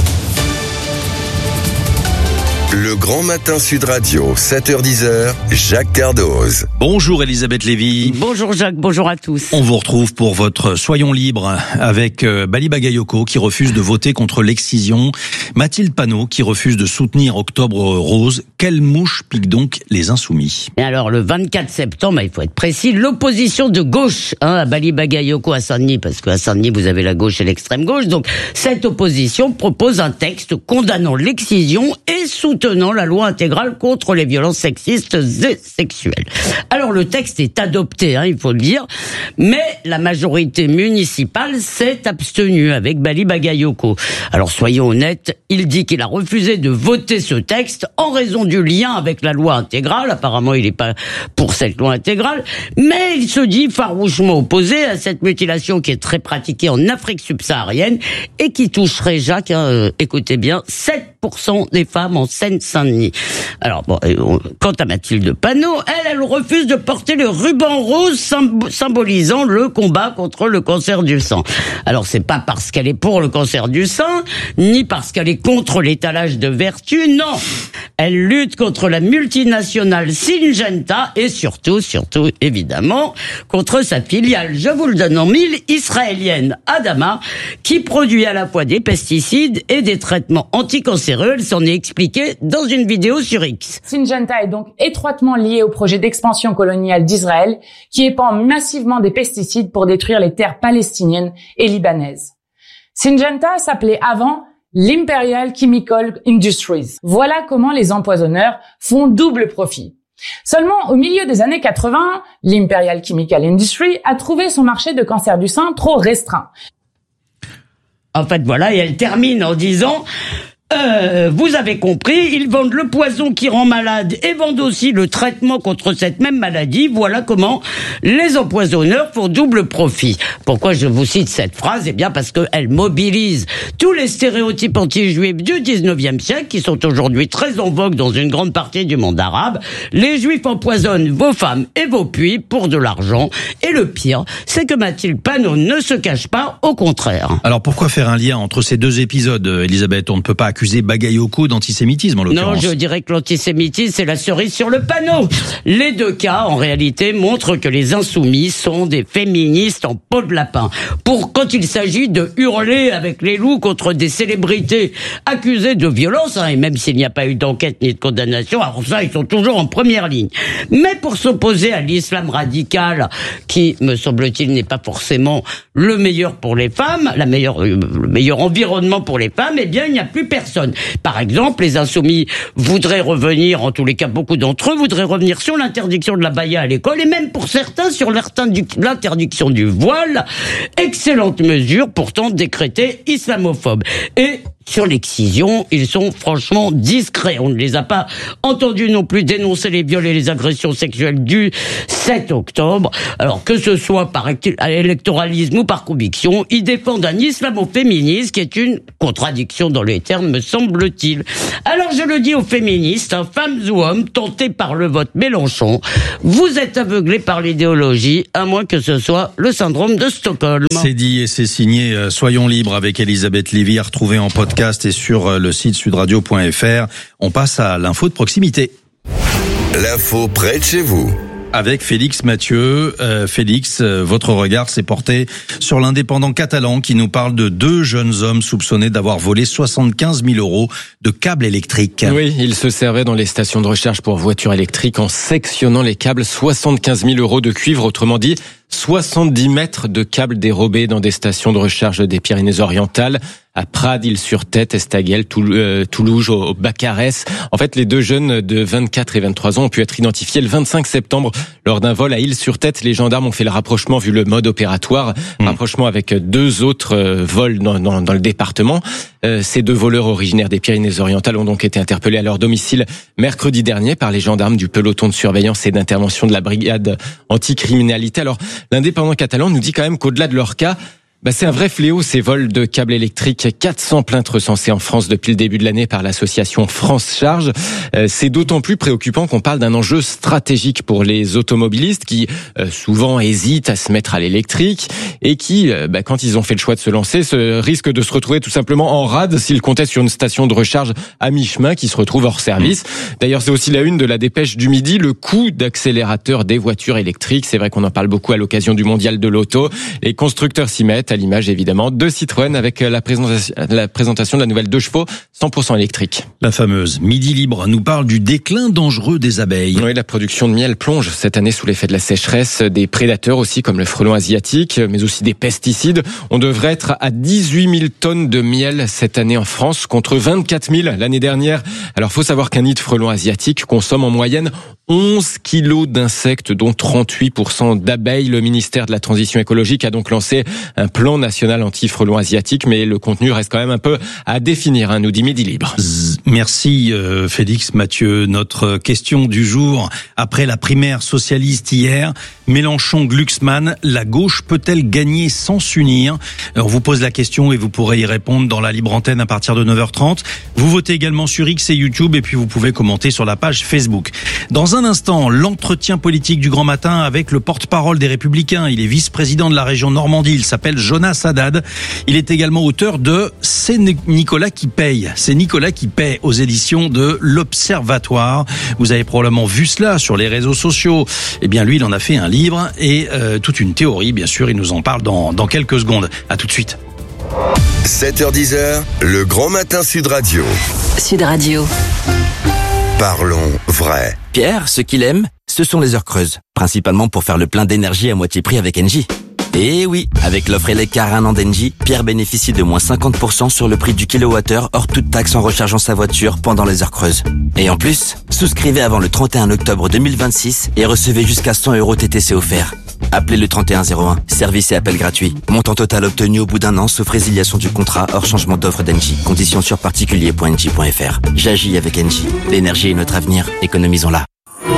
Le Grand Matin Sud Radio, 7h-10h, Jacques Cardoz. Bonjour Elisabeth Lévy. Bonjour Jacques, bonjour à tous. On vous retrouve pour votre Soyons libres avec Bali Bagayoko qui refuse de voter contre l'excision, Mathilde Panot qui refuse de soutenir Octobre Rose. Quelle mouche pique donc les insoumis? Et alors le 24 septembre, il faut être précis, l'opposition de gauche à Bali Bagayoko à Saint-Denis, parce qu'à Saint-Denis vous avez la gauche et l'extrême gauche, donc cette opposition propose un texte condamnant l'excision et soutenant la loi intégrale contre les violences sexistes et sexuelles. Alors le texte est adopté, il faut le dire, mais la majorité municipale s'est abstenue avec Bali Bagayoko. Alors soyons honnêtes, il dit qu'il a refusé de voter ce texte en raison du lien avec la loi intégrale. Apparemment il n'est pas pour cette loi intégrale, mais il se dit farouchement opposé à cette mutilation qui est très pratiquée en Afrique subsaharienne et qui toucherait, Jacques, écoutez bien, 7% des femmes en Seine-Saint-Denis. Alors bon, quant à Mathilde Panot, elle refuse de porter le ruban rose symbolisant le combat contre le cancer du sein. Alors c'est pas parce qu'elle est pour le cancer du sein, ni parce qu'elle est contre l'étalage de vertu, non. Elle lutte contre la multinationale Syngenta et surtout, évidemment, contre sa filiale, je vous le donne en mille, israélienne Adama, qui produit à la fois des pesticides et des traitements anticancéreux. Elle s'en est expliquée dans une vidéo sur X. Syngenta est donc étroitement lié au projet d'expansion coloniale d'Israël qui épand massivement des pesticides pour détruire les terres palestiniennes et libanaises. Syngenta s'appelait avant l'Imperial Chemical Industries. Voilà comment les empoisonneurs font double profit. Seulement, au milieu des années 80, l'Imperial Chemical Industry a trouvé son marché de cancer du sein trop restreint. En fait, voilà, et elle termine en disant... vous avez compris, ils vendent le poison qui rend malade et vendent aussi le traitement contre cette même maladie. Voilà comment les empoisonneurs font double profit. Pourquoi je vous cite cette phrase? Eh bien parce qu'elle mobilise tous les stéréotypes anti-juifs du 19e siècle qui sont aujourd'hui très en vogue dans une grande partie du monde arabe. Les juifs empoisonnent vos femmes et vos puits pour de l'argent. Et le pire, c'est que Mathilde Panot ne se cache pas, au contraire. Alors pourquoi faire un lien entre ces deux épisodes, Elisabeth? On ne peut pas accuser Bagayoko d'antisémitisme en l'occurrence. Non, je dirais que l'antisémitisme, c'est la cerise sur le panneau. Les deux cas, en réalité, montrent que les insoumis sont des féministes en peau de lapin. Pour quand il s'agit de hurler avec les loups contre des célébrités accusées de violence, et même s'il n'y a pas eu d'enquête ni de condamnation, alors ça, ils sont toujours en première ligne. Mais pour s'opposer à l'islam radical, qui, me semble-t-il, n'est pas forcément le meilleur pour les femmes, le meilleur environnement pour les femmes, eh bien, il n'y a plus personne. Par exemple, les insoumis voudraient revenir, en tous les cas beaucoup d'entre eux, voudraient revenir sur l'interdiction de la baya à l'école et même pour certains sur l'interdiction du voile. Excellente mesure, pourtant décrétée islamophobe. Et sur l'excision, ils sont franchement discrets. On ne les a pas entendus non plus dénoncer les viols et les agressions sexuelles du 7 octobre. Alors que ce soit par électoralisme ou par conviction, ils défendent un islamoféminisme qui est une contradiction dans les termes, me semble-t-il. Alors je le dis aux féministes, femmes ou hommes, tentés par le vote Mélenchon, vous êtes aveuglés par l'idéologie, à moins que ce soit le syndrome de Stockholm. C'est dit et c'est signé Soyons libres avec Elisabeth Lévy, à retrouver en podcast et sur le site sudradio.fr. On passe à l'info de proximité. L'info près de chez vous. Avec Félix Mathieu. Félix, votre regard s'est porté sur l'Indépendant catalan qui nous parle de deux jeunes hommes soupçonnés d'avoir volé 75 000 € de câbles électriques. Oui, ils se servaient dans les stations de recharge pour voitures électriques en sectionnant les câbles. 75 000 € de cuivre, autrement dit 70 mètres de câbles dérobés dans des stations de recharge des Pyrénées-Orientales, à Prades, Île-sur-Tête, Estaguel, Toulouse, au Bacarès. En fait, les deux jeunes de 24 et 23 ans ont pu être identifiés le 25 septembre lors d'un vol à Île-sur-Tête. Les gendarmes ont fait le rapprochement vu le mode opératoire, rapprochement avec deux autres vols dans le département. Ces deux voleurs originaires des Pyrénées-Orientales ont donc été interpellés à leur domicile mercredi dernier par les gendarmes du peloton de surveillance et d'intervention de la brigade anticriminalité. Alors, l'Indépendant catalan nous dit quand même qu'au-delà de leur cas, c'est un vrai fléau, ces vols de câbles électriques. 400 plaintes recensées en France depuis le début de l'année par l'association France Charge. C'est d'autant plus préoccupant qu'on parle d'un enjeu stratégique pour les automobilistes qui souvent hésitent à se mettre à l'électrique et qui, quand ils ont fait le choix de se lancer, risquent de se retrouver tout simplement en rade s'ils comptaient sur une station de recharge à mi-chemin qui se retrouve hors service. D'ailleurs, c'est aussi la une de la dépêche du midi, le coût d'accélérateur des voitures électriques. C'est vrai qu'on en parle beaucoup à l'occasion du mondial de l'auto. Les constructeurs s'y mettent, à l'image évidemment de Citroën avec la présentation de la nouvelle 2 chevaux 100% électrique. La fameuse Midi Libre nous parle du déclin dangereux des abeilles. Oui, la production de miel plonge cette année sous l'effet de la sécheresse, des prédateurs aussi comme le frelon asiatique, mais aussi des pesticides. On devrait être à 18 000 tonnes de miel cette année en France contre 24 000 l'année dernière. Alors faut savoir qu'un nid de frelon asiatique consomme en moyenne 11 kilos d'insectes, dont 38% d'abeilles. Le ministère de la Transition écologique a donc lancé un plan national anti-frelon asiatique, mais le contenu reste quand même un peu à définir, nous dit Midi Libre. Merci Félix Mathieu. Notre question du jour, après la primaire socialiste hier, Mélenchon-Glucksmann, la gauche peut-elle gagner sans s'unir? On vous pose la question et vous pourrez y répondre dans la libre antenne à partir de 9h30. Vous votez également sur X et YouTube et puis vous pouvez commenter sur la page Facebook. Dans un instant, l'entretien politique du grand matin avec le porte-parole des Républicains. Il est vice-président de la région Normandie. Il s'appelle Jonas Haddad. Il est également auteur de C'est Nicolas qui paye. C'est Nicolas qui paye aux éditions de l'Observatoire. Vous avez probablement vu cela sur les réseaux sociaux. Eh bien, lui, il en a fait un livre et toute une théorie. Bien sûr, il nous en parle dans quelques secondes. À tout de suite. 7h-10h, le grand matin Sud Radio. Sud Radio. Parlons vrai. Pierre, ce qu'il aime, ce sont les heures creuses. Principalement pour faire le plein d'énergie à moitié prix avec Engie. Et oui, avec l'offre Eleccar 1 an d'Engie, Pierre bénéficie de moins 50% sur le prix du kilowattheure hors toute taxe en rechargeant sa voiture pendant les heures creuses. Et en plus, souscrivez avant le 31 octobre 2026 et recevez jusqu'à 100 € TTC offerts. Appelez le 3101. Service et appel gratuit. Montant total obtenu au bout d'un an, sauf résiliation du contrat hors changement d'offre d'Engie. Conditions sur particulier.engie.fr. J'agis avec Engie. L'énergie est notre avenir. Économisons-la.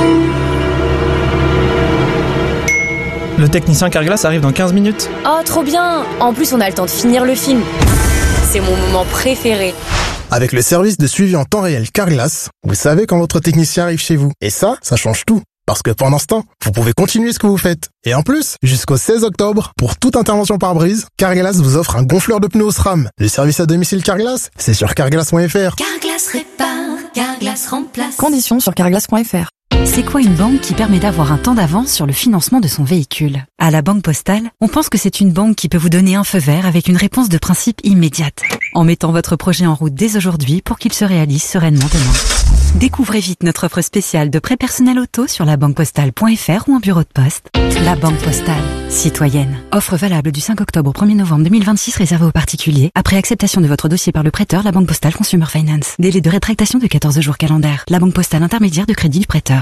Le technicien Carglass arrive dans 15 minutes. Oh, trop bien! En plus, on a le temps de finir le film. C'est mon moment préféré. Avec le service de suivi en temps réel Carglass, vous savez quand votre technicien arrive chez vous. Et ça change tout. Parce que pendant ce temps, vous pouvez continuer ce que vous faites. Et en plus, jusqu'au 16 octobre, pour toute intervention par brise, Carglass vous offre un gonfleur de pneus au SRAM. Le service à domicile Carglass, c'est sur carglass.fr. Carglass répare, Carglass remplace. Conditions sur carglass.fr. C'est quoi une banque qui permet d'avoir un temps d'avance sur le financement de son véhicule? À la Banque Postale, on pense que c'est une banque qui peut vous donner un feu vert avec une réponse de principe immédiate, en mettant votre projet en route dès aujourd'hui pour qu'il se réalise sereinement demain. Découvrez vite notre offre spéciale de prêt personnel auto sur labanquepostale.fr ou en bureau de poste. La Banque Postale. Citoyenne. Offre valable du 5 octobre au 1er novembre 2026 réservée aux particuliers. Après acceptation de votre dossier par le prêteur, la Banque Postale Consumer Finance. Délai de rétractation de 14 jours calendaires. La Banque Postale intermédiaire de crédit du prêteur.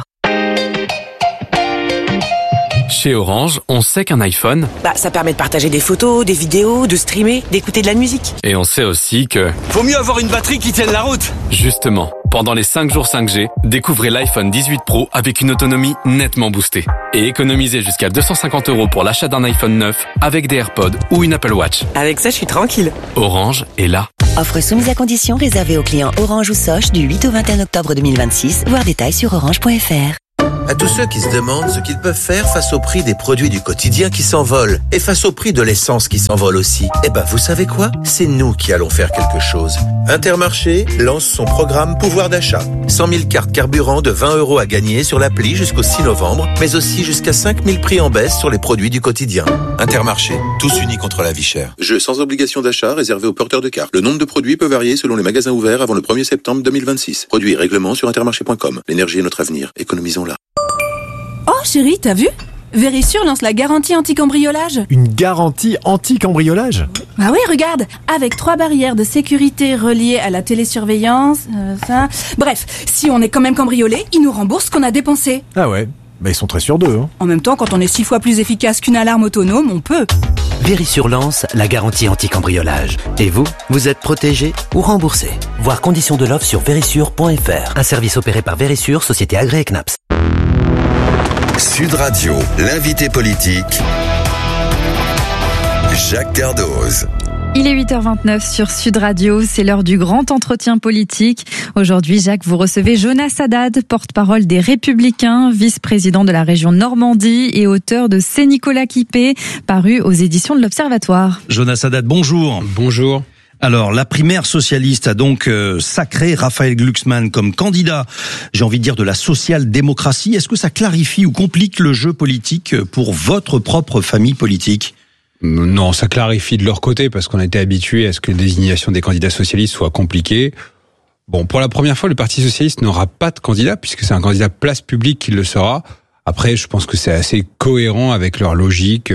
Chez Orange, on sait qu'un iPhone... ça permet de partager des photos, des vidéos, de streamer, d'écouter de la musique. Et on sait aussi que... Faut mieux avoir une batterie qui tienne la route. Justement, pendant les 5 jours 5G, découvrez l'iPhone 18 Pro avec une autonomie nettement boostée. Et économisez jusqu'à 250 € pour l'achat d'un iPhone 9 avec des AirPods ou une Apple Watch. Avec ça, je suis tranquille. Orange est là. Offre soumise à condition réservée aux clients Orange ou Soch du 8 au 21 octobre 2026. Voir détails sur orange.fr. À tous ceux qui se demandent ce qu'ils peuvent faire face au prix des produits du quotidien qui s'envolent et face au prix de l'essence qui s'envole aussi, vous savez quoi? C'est nous qui allons faire quelque chose. Intermarché lance son programme pouvoir d'achat. 100 000 cartes carburant de 20 € à gagner sur l'appli jusqu'au 6 novembre, mais aussi jusqu'à 5 000 prix en baisse sur les produits du quotidien. Intermarché, tous unis contre la vie chère. Jeu sans obligation d'achat réservé aux porteurs de cartes. Le nombre de produits peut varier selon les magasins ouverts avant le 1er septembre 2026. Produits et règlements sur intermarché.com. L'énergie est notre avenir. Économisons-la. Oh chérie, t'as vu? Vérissure lance la garantie anti-cambriolage. Une garantie anti-cambriolage? Bah oui, regarde, avec 3 barrières de sécurité reliées à la télésurveillance, Bref, si on est quand même cambriolé, ils nous remboursent ce qu'on a dépensé. Ah ouais, ils sont très sûrs d'eux. En même temps, quand on est 6 fois plus efficace qu'une alarme autonome, on peut. Vérissure lance la garantie anti-cambriolage. Et vous êtes protégé ou remboursé. Voir conditions de l'offre sur vérissure.fr. Un service opéré par Vérissure, société agréée CNAPS. Sud Radio, l'invité politique, Jacques Cardoz. Il est 8h29 sur Sud Radio, c'est l'heure du grand entretien politique. Aujourd'hui, Jacques, vous recevez Jonas Haddad, porte-parole des Républicains, vice-président de la région Normandie et auteur de C'est Nicolas qui paie, paru aux éditions de l'Observatoire. Jonas Haddad, bonjour. Bonjour. Alors, la primaire socialiste a donc sacré Raphaël Glucksmann comme candidat, j'ai envie de dire, de la social-démocratie. Est-ce que ça clarifie ou complique le jeu politique pour votre propre famille politique ? Non, ça clarifie de leur côté parce qu'on a été habitué à ce que la désignation des candidats socialistes soit compliquée. Bon, pour la première fois, le Parti socialiste n'aura pas de candidat puisque c'est un candidat place publique qui le sera. Après, je pense que c'est assez cohérent avec leur logique,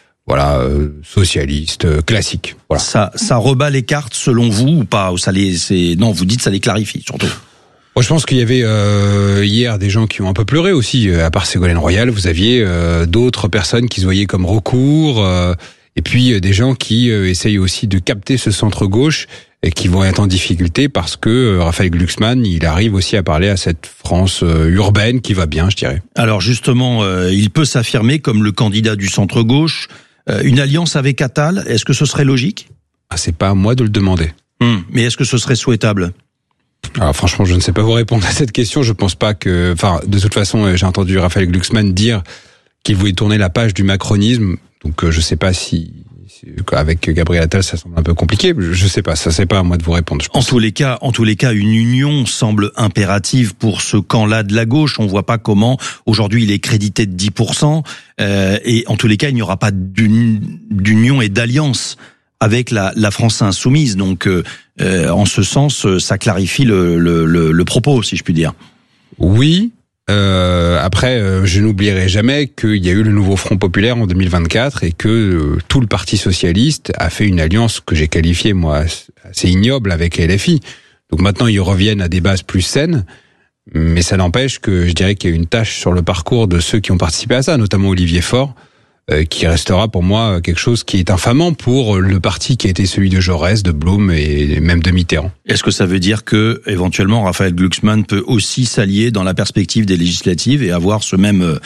socialiste, classique. Voilà. Ça rebat les cartes selon vous ou pas? Non, vous dites ça les clarifie surtout. Moi, je pense qu'il y avait hier des gens qui ont un peu pleuré aussi. À part Ségolène Royal, vous aviez d'autres personnes qui se voyaient comme recours, et puis des gens qui essayent aussi de capter ce centre-gauche et qui vont être en difficulté parce que Raphaël Glucksmann, il arrive aussi à parler à cette France urbaine qui va bien, je dirais. Alors justement, il peut s'affirmer comme le candidat du centre-gauche. Une alliance avec Attal, est-ce que ce serait logique ? C'est pas à moi de le demander. Mais est-ce que ce serait souhaitable ? Alors franchement, je ne sais pas vous répondre à cette question. Je pense pas que... de toute façon, j'ai entendu Raphaël Glucksmann dire qu'il voulait tourner la page du macronisme. Donc je sais pas si avec Gabriel Attal, ça semble un peu compliqué. Je sais pas, ça c'est pas à moi de vous répondre. Je pense. En tous les cas, une union semble impérative pour ce camp-là de la gauche. On voit pas comment aujourd'hui il est crédité de 10%. Et en tous les cas, il n'y aura pas d'union et d'alliance avec la France insoumise. Donc, en ce sens, ça clarifie le propos, si je puis dire. Oui. Après, je n'oublierai jamais qu'il y a eu le nouveau Front Populaire en 2024 et que tout le Parti Socialiste a fait une alliance que j'ai qualifiée, moi, assez ignoble avec LFI. Donc maintenant, ils reviennent à des bases plus saines, mais ça n'empêche que je dirais qu'il y a une tâche sur le parcours de ceux qui ont participé à ça, notamment Olivier Faure, qui restera pour moi quelque chose qui est infamant pour le parti qui a été celui de Jaurès, de Blum et même de Mitterrand. Est-ce que ça veut dire que éventuellement Raphaël Glucksmann peut aussi s'allier dans la perspective des législatives et avoir ce même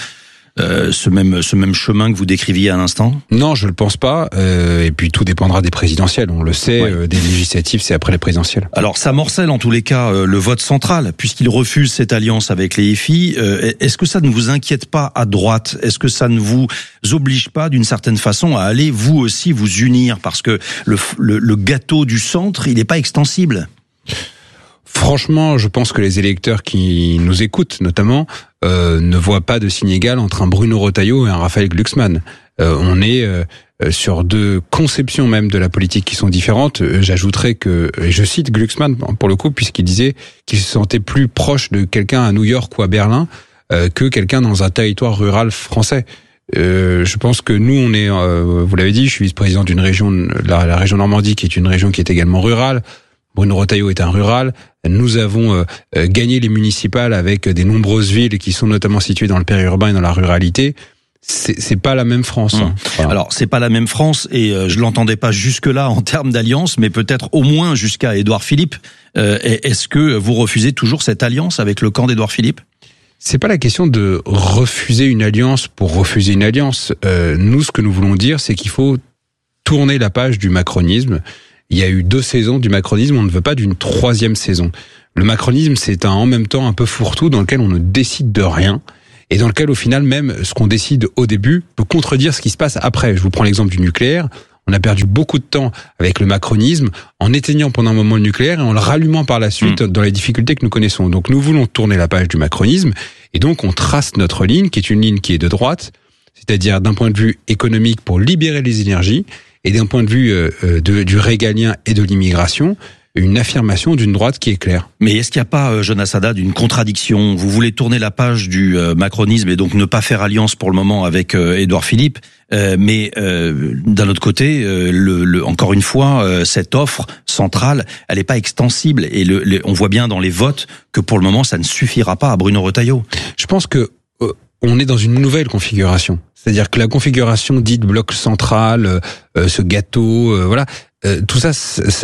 chemin que vous décriviez à l'instant? Non, je le pense pas. Et puis tout dépendra des présidentielles. On le sait, des législatives, c'est après les présidentielles. Alors ça morcelle en tous les cas le vote central, puisqu'il refuse cette alliance avec les FI. Est-ce que ça ne vous inquiète pas à droite? Est-ce que ça ne vous oblige pas d'une certaine façon à aller vous aussi vous unir? Parce que le gâteau du centre, il n'est pas extensible. Franchement, je pense que les électeurs qui nous écoutent, notamment, ne voient pas de signe égal entre un Bruno Retailleau et un Raphaël Glucksmann. On est sur deux conceptions même de la politique qui sont différentes. J'ajouterais que, et je cite Glucksmann pour le coup, puisqu'il disait qu'il se sentait plus proche de quelqu'un à New York ou à Berlin que quelqu'un dans un territoire rural français. Je pense que nous, on est, vous l'avez dit, je suis vice-président d'une région, la région Normandie, qui est une région qui est également rurale. Bruno Retailleau est un rural. Nous avons gagné les municipales avec des nombreuses villes qui sont notamment situées dans le périurbain et dans la ruralité. C'est pas la même France. Voilà. Alors c'est pas la même France et je l'entendais pas jusque là en termes d'alliance, mais peut-être au moins jusqu'à Édouard Philippe. Est-ce que vous refusez toujours cette alliance avec le camp d'Édouard Philippe? C'est pas la question de refuser une alliance pour refuser une alliance. Nous, ce que nous voulons dire, c'est qu'il faut tourner la page du macronisme. Il y a eu 2 saisons du macronisme, on ne veut pas d'une 3e saison. Le macronisme, c'est en même temps un peu fourre-tout dans lequel on ne décide de rien et dans lequel au final même ce qu'on décide au début peut contredire ce qui se passe après. Je vous prends l'exemple du nucléaire. On a perdu beaucoup de temps avec le macronisme en éteignant pendant un moment le nucléaire et en le rallumant par la suite dans les difficultés que nous connaissons. Donc nous voulons tourner la page du macronisme et donc on trace notre ligne qui est une ligne qui est de droite, c'est-à-dire d'un point de vue économique pour libérer les énergies et d'un point de vue du régalien et de l'immigration, une affirmation d'une droite qui est claire. Mais est-ce qu'il n'y a pas, Jonas Haddad, une contradiction? Vous voulez tourner la page du macronisme et donc ne pas faire alliance pour le moment avec Édouard Philippe, mais d'un autre côté, encore une fois, cette offre centrale, elle n'est pas extensible et on voit bien dans les votes que pour le moment, ça ne suffira pas à Bruno Retailleau. Je pense que on est dans une nouvelle configuration. C'est-à-dire que la configuration dite bloc central, ce gâteau, voilà, tout ça,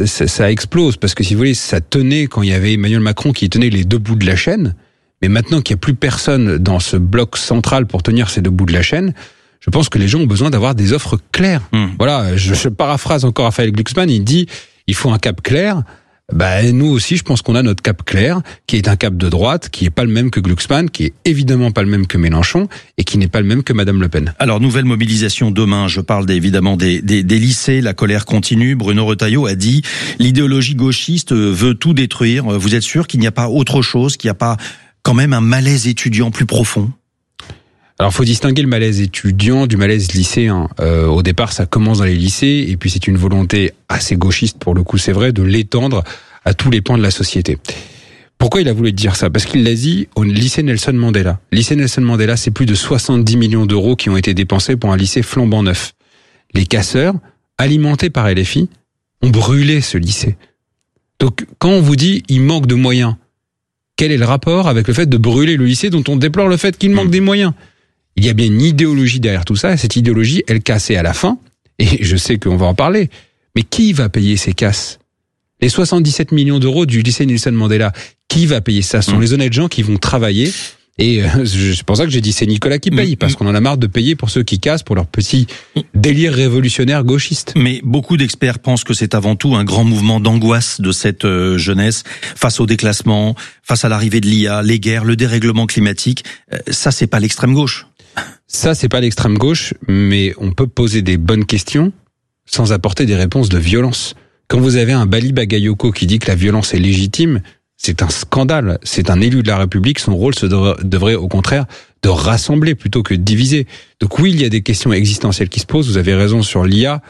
ça explose parce que si vous voulez, ça tenait quand il y avait Emmanuel Macron qui tenait les 2 bouts de la chaîne. Mais maintenant qu'il n'y a plus personne dans ce bloc central pour tenir ces 2 bouts de la chaîne, je pense que les gens ont besoin d'avoir des offres claires. Voilà, je paraphrase encore Raphaël Glucksmann, il dit il faut un cap clair. Nous aussi, je pense qu'on a notre cap clair, qui est un cap de droite, qui est pas le même que Glucksmann, qui est évidemment pas le même que Mélenchon, et qui n'est pas le même que Madame Le Pen. Alors, nouvelle mobilisation demain. Je parle évidemment des lycées. La colère continue. Bruno Retailleau a dit l'idéologie gauchiste veut tout détruire. Vous êtes sûr qu'il n'y a pas autre chose, qu'il n'y a pas quand même un malaise étudiant plus profond? Alors, faut distinguer le malaise étudiant du malaise lycéen. Au départ, ça commence dans les lycées, et puis c'est une volonté assez gauchiste, pour le coup, c'est vrai, de l'étendre à tous les pans de la société. Pourquoi il a voulu dire ça? Parce qu'il l'a dit au lycée Nelson Mandela. Lycée Nelson Mandela, c'est plus de 70 millions d'euros qui ont été dépensés pour un lycée flambant neuf. Les casseurs, alimentés par LFI, ont brûlé ce lycée. Donc, quand on vous dit il manque de moyens, quel est le rapport avec le fait de brûler le lycée dont on déplore le fait qu'il manque des moyens? Il y a bien une idéologie derrière tout ça, et cette idéologie, elle cassait à la fin, et je sais qu'on va en parler, mais qui va payer ces casses? Les 77 millions d'euros du lycée Nelson Mandela, qui va payer ça? Ce sont les honnêtes gens qui vont travailler, et c'est pour ça que j'ai dit c'est Nicolas qui paye, parce qu'on en a marre de payer pour ceux qui cassent, pour leur petit délire révolutionnaire gauchiste. Mais beaucoup d'experts pensent que c'est avant tout un grand mouvement d'angoisse de cette jeunesse, face au déclassement, face à l'arrivée de l'IA, les guerres, le dérèglement climatique. Ça, c'est pas l'extrême gauche. Ça, c'est pas l'extrême gauche, mais on peut poser des bonnes questions sans apporter des réponses de violence. Quand vous avez un Bali Bagayoko qui dit que la violence est légitime, c'est un scandale. C'est un élu de la République. Son rôle devrait au contraire de rassembler plutôt que de diviser. Donc oui, il y a des questions existentielles qui se posent. Vous avez raison sur l'IA.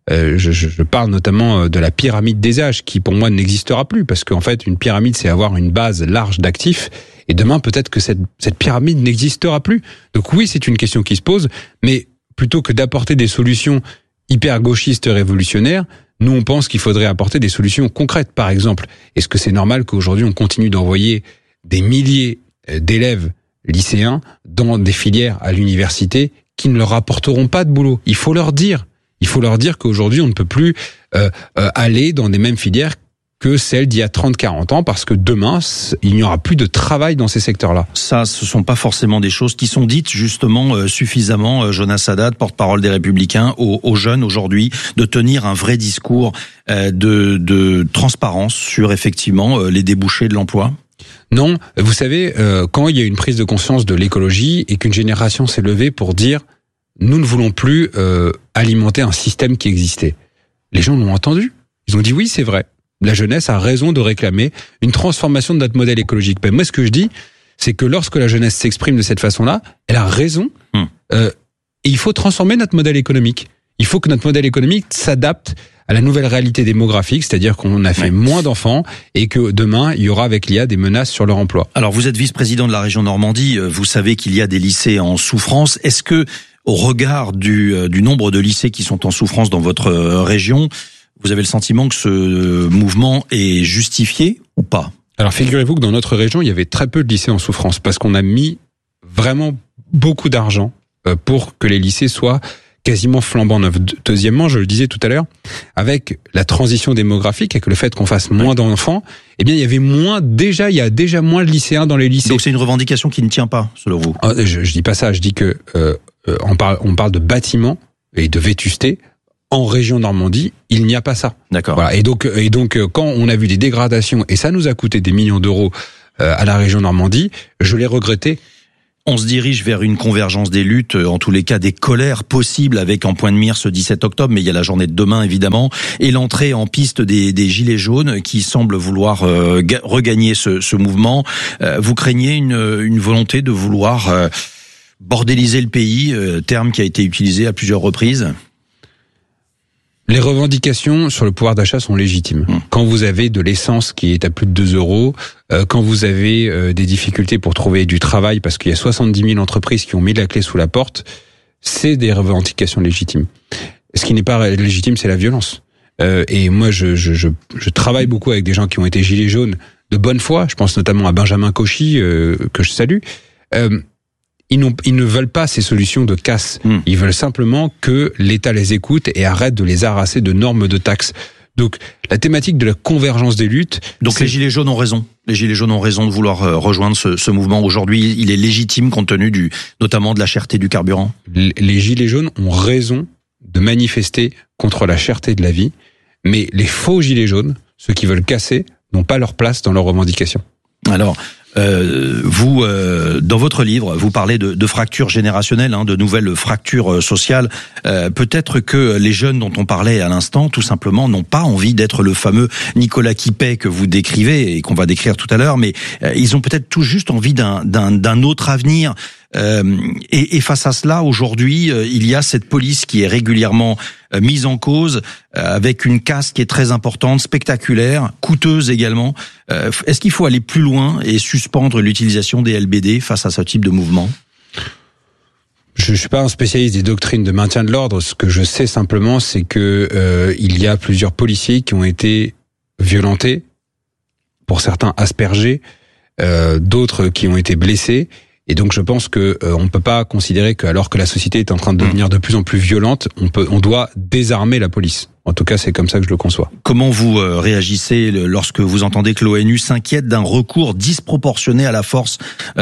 Je parle notamment de la pyramide des âges qui pour moi n'existera plus parce qu'en fait une pyramide c'est avoir une base large d'actifs et demain peut-être que cette pyramide n'existera plus. Donc oui, c'est une question qui se pose, mais plutôt que d'apporter des solutions hyper gauchistes révolutionnaires, nous on pense qu'il faudrait apporter des solutions concrètes. Par exemple, est-ce que c'est normal qu'aujourd'hui on continue d'envoyer des milliers d'élèves lycéens dans des filières à l'université qui ne leur rapporteront pas de boulot. Il faut leur dire qu'aujourd'hui, on ne peut plus aller dans les mêmes filières que celles d'il y a 30-40 ans, parce que demain, il n'y aura plus de travail dans ces secteurs-là. Ça, ce sont pas forcément des choses qui sont dites justement suffisamment, Jonas Haddad, porte-parole des Républicains, aux jeunes aujourd'hui, de tenir un vrai discours de transparence sur effectivement les débouchés de l'emploi. Non, vous savez, quand il y a une prise de conscience de l'écologie et qu'une génération s'est levée pour dire « nous ne voulons plus alimenter un système qui existait », les gens l'ont entendu. Ils ont dit « oui, c'est vrai ». La jeunesse a raison de réclamer une transformation de notre modèle écologique. Mais moi, ce que je dis, c'est que lorsque la jeunesse s'exprime de cette façon-là, elle a raison. Et il faut transformer notre modèle économique. Il faut que notre modèle économique s'adapte à la nouvelle réalité démographique, c'est-à-dire qu'on a fait moins d'enfants et que demain, il y aura avec l'IA des menaces sur leur emploi. Alors, vous êtes vice-président de la région Normandie. Vous savez qu'il y a des lycées en souffrance. Est-ce que, au regard du nombre de lycées qui sont en souffrance dans votre région, vous avez le sentiment que ce mouvement est justifié ou pas? Alors figurez-vous que dans notre région, il y avait très peu de lycées en souffrance parce qu'on a mis vraiment beaucoup d'argent pour que les lycées soient quasiment flambant neufs. Deuxièmement, je le disais tout à l'heure, avec la transition démographique, avec le fait qu'on fasse moins d'enfants, eh bien il y a déjà moins de lycéens dans les lycées. Donc c'est une revendication qui ne tient pas, selon vous? Je dis pas ça, je dis que on parle de bâtiments et de vétusté. En région Normandie, il n'y a pas ça. D'accord. Voilà. Et donc, quand on a vu des dégradations, et ça nous a coûté des millions d'euros à la région Normandie, je l'ai regretté. On se dirige vers une convergence des luttes, en tous les cas des colères possibles, avec en point de mire ce 17 octobre, mais il y a la journée de demain évidemment, et l'entrée en piste des Gilets jaunes qui semblent vouloir regagner ce mouvement. Vous craignez une volonté de vouloir bordéliser le pays, terme qui a été utilisé à plusieurs reprises? Les revendications sur le pouvoir d'achat sont légitimes. Quand vous avez de l'essence qui est à plus de 2 euros, quand vous avez des difficultés pour trouver du travail parce qu'il y a 70 000 entreprises qui ont mis la clé sous la porte, c'est des revendications légitimes. Ce qui n'est pas légitime, c'est la violence. Et moi, je travaille beaucoup avec des gens qui ont été gilets jaunes de bonne foi. Je pense notamment à Benjamin Cauchy, que je salue. Ils ne veulent pas ces solutions de casse. Ils veulent simplement que l'État les écoute et arrête de les harasser de normes de taxes. Donc, la thématique de la convergence des luttes... Donc les Gilets jaunes ont raison. Les Gilets jaunes ont raison de vouloir rejoindre ce mouvement. Aujourd'hui, il est légitime compte tenu notamment de la cherté du carburant. Les Gilets jaunes ont raison de manifester contre la cherté de la vie, mais les faux Gilets jaunes, ceux qui veulent casser, n'ont pas leur place dans leurs revendications. Alors... vous, dans votre livre, vous parlez de fractures générationnelles, de nouvelles fractures sociales. Peut-être que les jeunes dont on parlait à l'instant, tout simplement, n'ont pas envie d'être le fameux Nicolas Quipet que vous décrivez et qu'on va décrire tout à l'heure, mais ils ont peut-être tout juste envie d'un autre avenir. Et face à cela, aujourd'hui, il y a cette police qui est régulièrement mise en cause, avec une casse qui est très importante, spectaculaire, coûteuse également. Est-ce qu'il faut aller plus loin et suspendre l'utilisation des LBD face à ce type de mouvement? Je suis pas un spécialiste des doctrines de maintien de l'ordre. Ce que je sais simplement, c'est que il y a plusieurs policiers qui ont été violentés, pour certains aspergés, d'autres qui ont été blessés. Et donc je pense que on peut pas considérer que, alors que la société est en train de devenir de plus en plus violente, on doit désarmer la police. En tout cas, c'est comme ça que je le conçois. Comment vous réagissez lorsque vous entendez que l'ONU s'inquiète d'un recours disproportionné à la force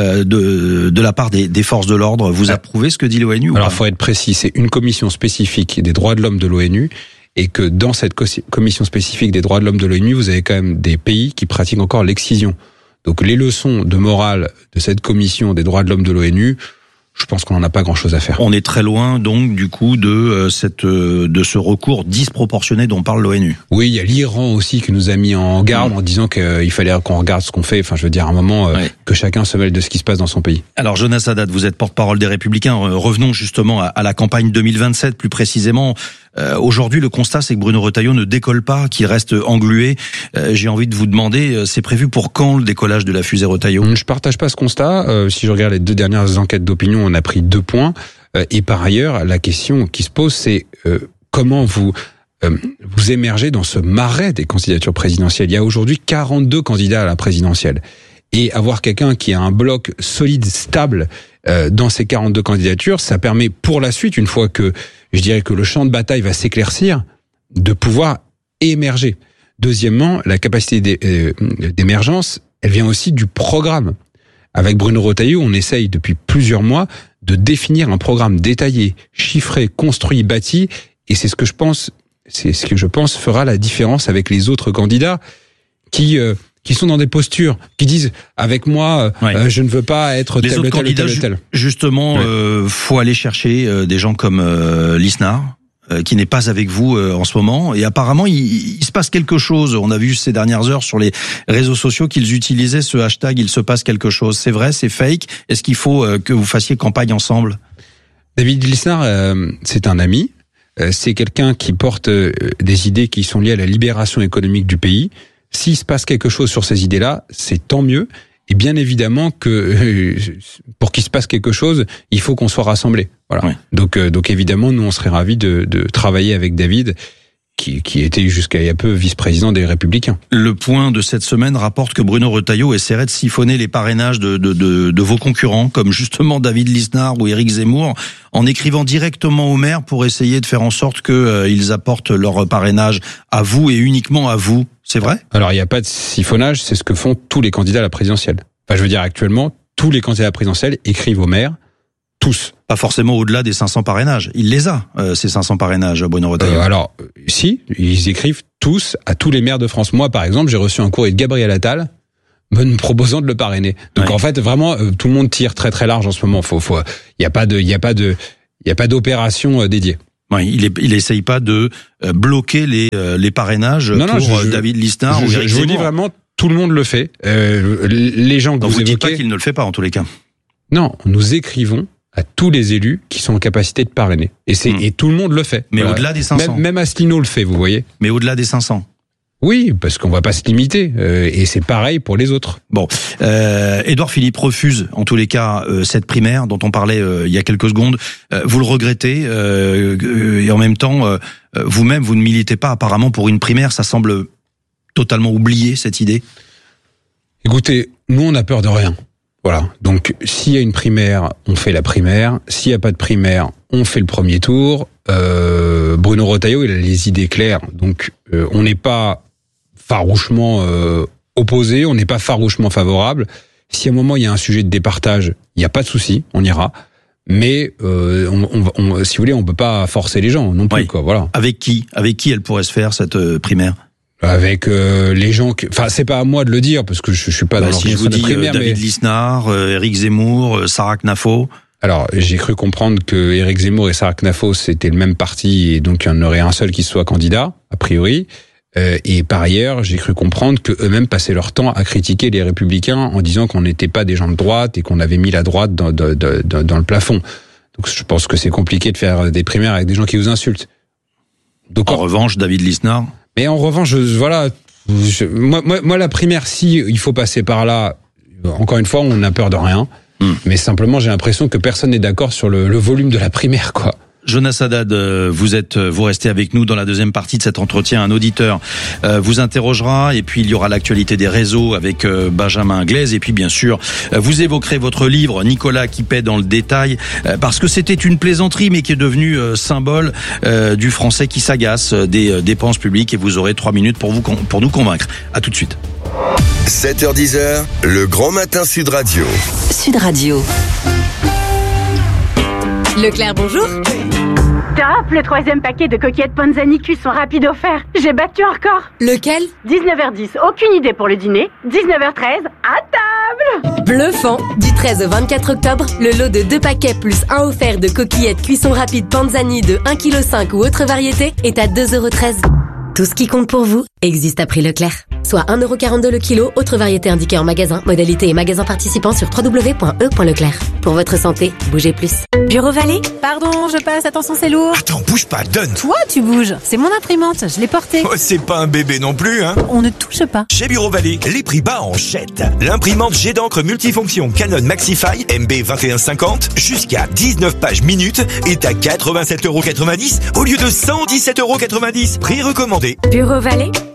de la part des forces de l'ordre? Vous approuvez ce que dit l'ONU? Alors, il faut être précis. C'est une commission spécifique des droits de l'homme de l'ONU. Et que dans cette commission spécifique des droits de l'homme de l'ONU, vous avez quand même des pays qui pratiquent encore l'excision. Donc les leçons de morale de cette commission des droits de l'homme de l'ONU, je pense qu'on n'en a pas grand-chose à faire. On est très loin donc du coup de ce recours disproportionné dont parle l'ONU. Oui, il y a l'Iran aussi qui nous a mis en garde en disant qu'il fallait qu'on regarde ce qu'on fait. Enfin, je veux dire, à un moment, que chacun se mêle de ce qui se passe dans son pays. Alors Jonas Haddad, vous êtes porte-parole des Républicains. Revenons justement à la campagne 2027 plus précisément. Aujourd'hui, le constat, c'est que Bruno Retailleau ne décolle pas, qu'il reste englué. J'ai envie de vous demander, c'est prévu pour quand le décollage de la fusée Retailleau? Je partage pas ce constat. Si je regarde les 2 dernières enquêtes d'opinion, on a pris 2 points. Et par ailleurs, la question qui se pose, c'est comment vous émergez dans ce marais des candidatures présidentielles. Il y a aujourd'hui 42 candidats à la présidentielle. Et avoir quelqu'un qui a un bloc solide, stable, dans ces 42 candidatures, ça permet pour la suite, une fois que je dirais que le champ de bataille va s'éclaircir, de pouvoir émerger. Deuxièmement, la capacité d'émergence, elle vient aussi du programme. Avec Bruno Retailleau, on essaye depuis plusieurs mois de définir un programme détaillé, chiffré, construit, bâti, et c'est ce que je pense fera la différence avec les autres candidats qui sont dans des postures, qui disent avec moi, je ne veux pas être tel ou tel ou tel ou tel. Justement, faut aller chercher des gens comme Lisnard, qui n'est pas avec vous en ce moment. Et apparemment, il se passe quelque chose. On a vu ces dernières heures sur les réseaux sociaux qu'ils utilisaient ce hashtag « Il se passe quelque chose ». C'est vrai, c'est fake. Est-ce qu'il faut que vous fassiez campagne ensemble ? David Lisnard, c'est un ami. C'est quelqu'un qui porte des idées qui sont liées à la libération économique du pays. S'il se passe quelque chose sur ces idées-là, c'est tant mieux. Et bien évidemment que pour qu'il se passe quelque chose, il faut qu'on soit rassemblés. Voilà. Ouais. Donc évidemment, nous on serait ravis de travailler avec David, qui était jusqu'à il y a peu vice-président des Républicains. Le Point de cette semaine rapporte que Bruno Retailleau essaierait de siphonner les parrainages de vos concurrents, comme justement David Lisnard ou Éric Zemmour, en écrivant directement au maire pour essayer de faire en sorte que ils apportent leur parrainage à vous et uniquement à vous. C'est vrai ? Alors il n'y a pas de siphonnage, c'est ce que font tous les candidats à la présidentielle. Enfin, je veux dire actuellement, tous les candidats à la présidentielle écrivent au maire. Tous. Pas forcément au-delà des 500 parrainages. Il les a, ces 500 parrainages, Bruno Retailleau. Alors, si, ils écrivent tous à tous les maires de France. Moi, par exemple, j'ai reçu un courrier de Gabriel Attal me proposant de le parrainer. Donc, en fait, vraiment, tout le monde tire très très large en ce moment. Il y a pas d'opération dédiée. Ouais, il essaye pas de bloquer les parrainages pour David Lisnard ou Éric Zemmour. Je vous dis vraiment, tout le monde le fait. Les gens que vous évoquez. Dites pas qu'il ne le fait pas en tous les cas. Non, nous écrivons à tous les élus qui sont en capacité de parrainer. Et tout le monde le fait. Mais au-delà des 500. Même Asselineau le fait, vous voyez. Mais au-delà des 500. Oui, parce qu'on va pas se limiter. Et c'est pareil pour les autres. Bon. Édouard Philippe refuse, en tous les cas, cette primaire dont on parlait il y a quelques secondes. Vous le regrettez. Et en même temps, vous-même, vous ne militez pas apparemment pour une primaire. Ça semble totalement oublié, cette idée. Écoutez, nous, on n'a peur de rien. Voilà. Donc, s'il y a une primaire, on fait la primaire. S'il n'y a pas de primaire, on fait le premier tour. Bruno Retailleau, il a les idées claires. Donc, on n'est pas farouchement opposé, on n'est pas farouchement favorable. Si à un moment il y a un sujet de départage, il n'y a pas de souci, on ira. Mais si vous voulez, on peut pas forcer les gens non plus. Quoi, voilà. Avec qui elle pourrait se faire cette primaire? Avec les gens enfin c'est pas à moi de le dire parce que je suis pas dans l'organisation de primaire. David Lisnard, Éric Zemmour, Sarah Knafo. Alors j'ai cru comprendre que Éric Zemmour et Sarah Knafo c'était le même parti et donc il y en aurait un seul qui soit candidat a priori. Et par ailleurs, j'ai cru comprendre que eux-mêmes passaient leur temps à critiquer les Républicains en disant qu'on n'était pas des gens de droite et qu'on avait mis la droite dans le plafond. Donc je pense que c'est compliqué de faire des primaires avec des gens qui vous insultent. Donc en revanche, David Lisnard. Mais en revanche, moi la primaire, si il faut passer par là, encore une fois, on n'a peur de rien. Mais simplement, j'ai l'impression que personne n'est d'accord sur le volume de la primaire, quoi. Jonas Haddad, vous restez avec nous dans la deuxième partie de cet entretien. Un auditeur vous interrogera et puis il y aura l'actualité des réseaux avec Benjamin Glaise et puis bien sûr vous évoquerez votre livre Nicolas qui paie dans le détail parce que c'était une plaisanterie mais qui est devenu symbole du français qui s'agace des dépenses publiques et vous aurez 3 minutes pour nous convaincre. À tout de suite. 7h10, le grand matin Sud Radio. Sud Radio. Leclerc, bonjour. Top, le 3e paquet de coquillettes Panzani cuisson rapide offert. J'ai battu un record. Lequel? 19h10, aucune idée pour le dîner. 19h13, à table. Bluffant. Du 13 au 24 octobre, le lot de 2 paquets plus 1 offert de coquillettes cuisson rapide Panzani de 1,5 kg ou autre variété est à 2,13 €. Tout ce qui compte pour vous existe à prix Leclerc. Soit 1,42 € le kilo, autre variété indiquée en magasin. Modalité et magasin participants sur www.e.leclerc. Pour votre santé, bougez plus. Bureau Vallée? Pardon, je passe, attention c'est lourd. Attends, bouge pas, donne. Toi, tu bouges. C'est mon imprimante, je l'ai portée. Oh, c'est pas un bébé non plus, hein. On ne touche pas. Chez Bureau Vallée, les prix bas en jette. L'imprimante jet d'encre multifonction Canon Maxify MB 2150 jusqu'à 19 pages minutes est à 87,90 € au lieu de 117,90 €. Prix recommandé. Bureau Vallée,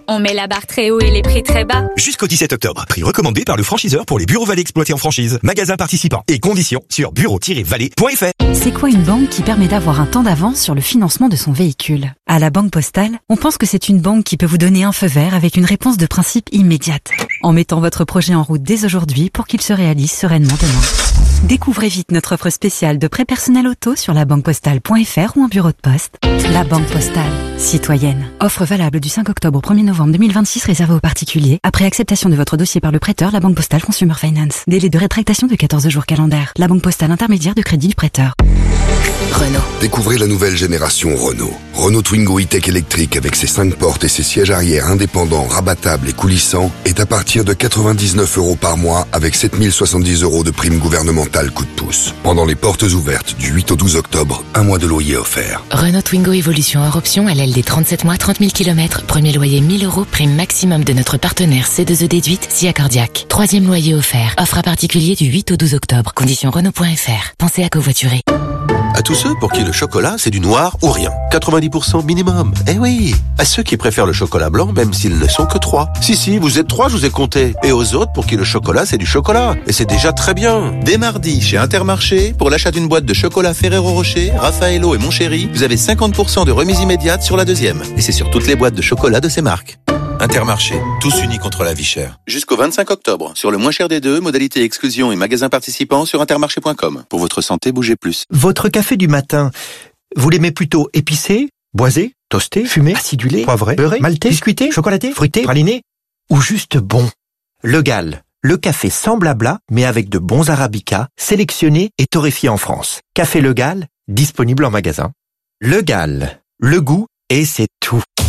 On met la barre très haut et les prix très bas. Jusqu'au 17 octobre. Prix recommandé par le franchiseur pour les bureaux Vallée exploités en franchise. Magasins participants et conditions sur bureau-vallée.fr. C'est quoi une banque qui permet d'avoir un temps d'avance sur le financement de son véhicule? À la Banque Postale, on pense que c'est une banque qui peut vous donner un feu vert avec une réponse de principe immédiate, en mettant votre projet en route dès aujourd'hui pour qu'il se réalise sereinement demain. Découvrez vite notre offre spéciale de prêt personnel auto sur labanquepostale.fr ou en bureau de poste. La Banque Postale. Citoyenne. Offre valable du 5 octobre au 1er novembre 2026 réservée aux particuliers. Après acceptation de votre dossier par le prêteur, la Banque Postale Consumer Finance. Délai de rétractation de 14 jours calendaires. La Banque Postale intermédiaire de crédit du prêteur. Renault. Découvrez la nouvelle génération Renault. Renault Twingo e-Tech électrique avec ses 5 portes et ses sièges arrière indépendants, rabattables et coulissants est à partir de 99 € par mois avec 7070 € de prime gouvernementale coup de pouce. Pendant les portes ouvertes du 8 au 12 octobre, un mois de loyer offert. Renault Twingo Evolution hors option à LLD 37 mois, 30 000 km. Premier loyer 1000 €, prime maximum de notre partenaire C2E déduite, SIA Cardiac. Troisième loyer offert. Offre à particulier du 8 au 12 octobre. Conditions Renault.fr. Pensez à covoiturer. À tous ceux pour qui le chocolat, c'est du noir ou rien. 90% minimum. Eh oui. À ceux qui préfèrent le chocolat blanc, même s'ils ne sont que 3. Si, vous êtes 3, je vous ai compté. Et aux autres pour qui le chocolat, c'est du chocolat. Et c'est déjà très bien. Dès mardi, chez Intermarché, pour l'achat d'une boîte de chocolat Ferrero Rocher, Raffaello et Montchéri, vous avez 50% de remise immédiate sur la deuxième. Et c'est sur toutes les boîtes de chocolat de ces marques. Intermarché, tous unis contre la vie chère. Jusqu'au 25 octobre, sur le moins cher des deux, modalité exclusion et magasins participants sur intermarché.com. Pour votre santé, bougez plus. Votre café du matin, vous l'aimez plutôt épicé, boisé, toasté, fumé, acidulé, poivré, beurré, maltais, biscuité, chocolaté, fruité, praliné ou juste bon? Le Gall, le café sans blabla, mais avec de bons arabicas, sélectionnés et torréfiés en France. Café Le Gall, disponible en magasin. Le Gall, le goût et c'est tout.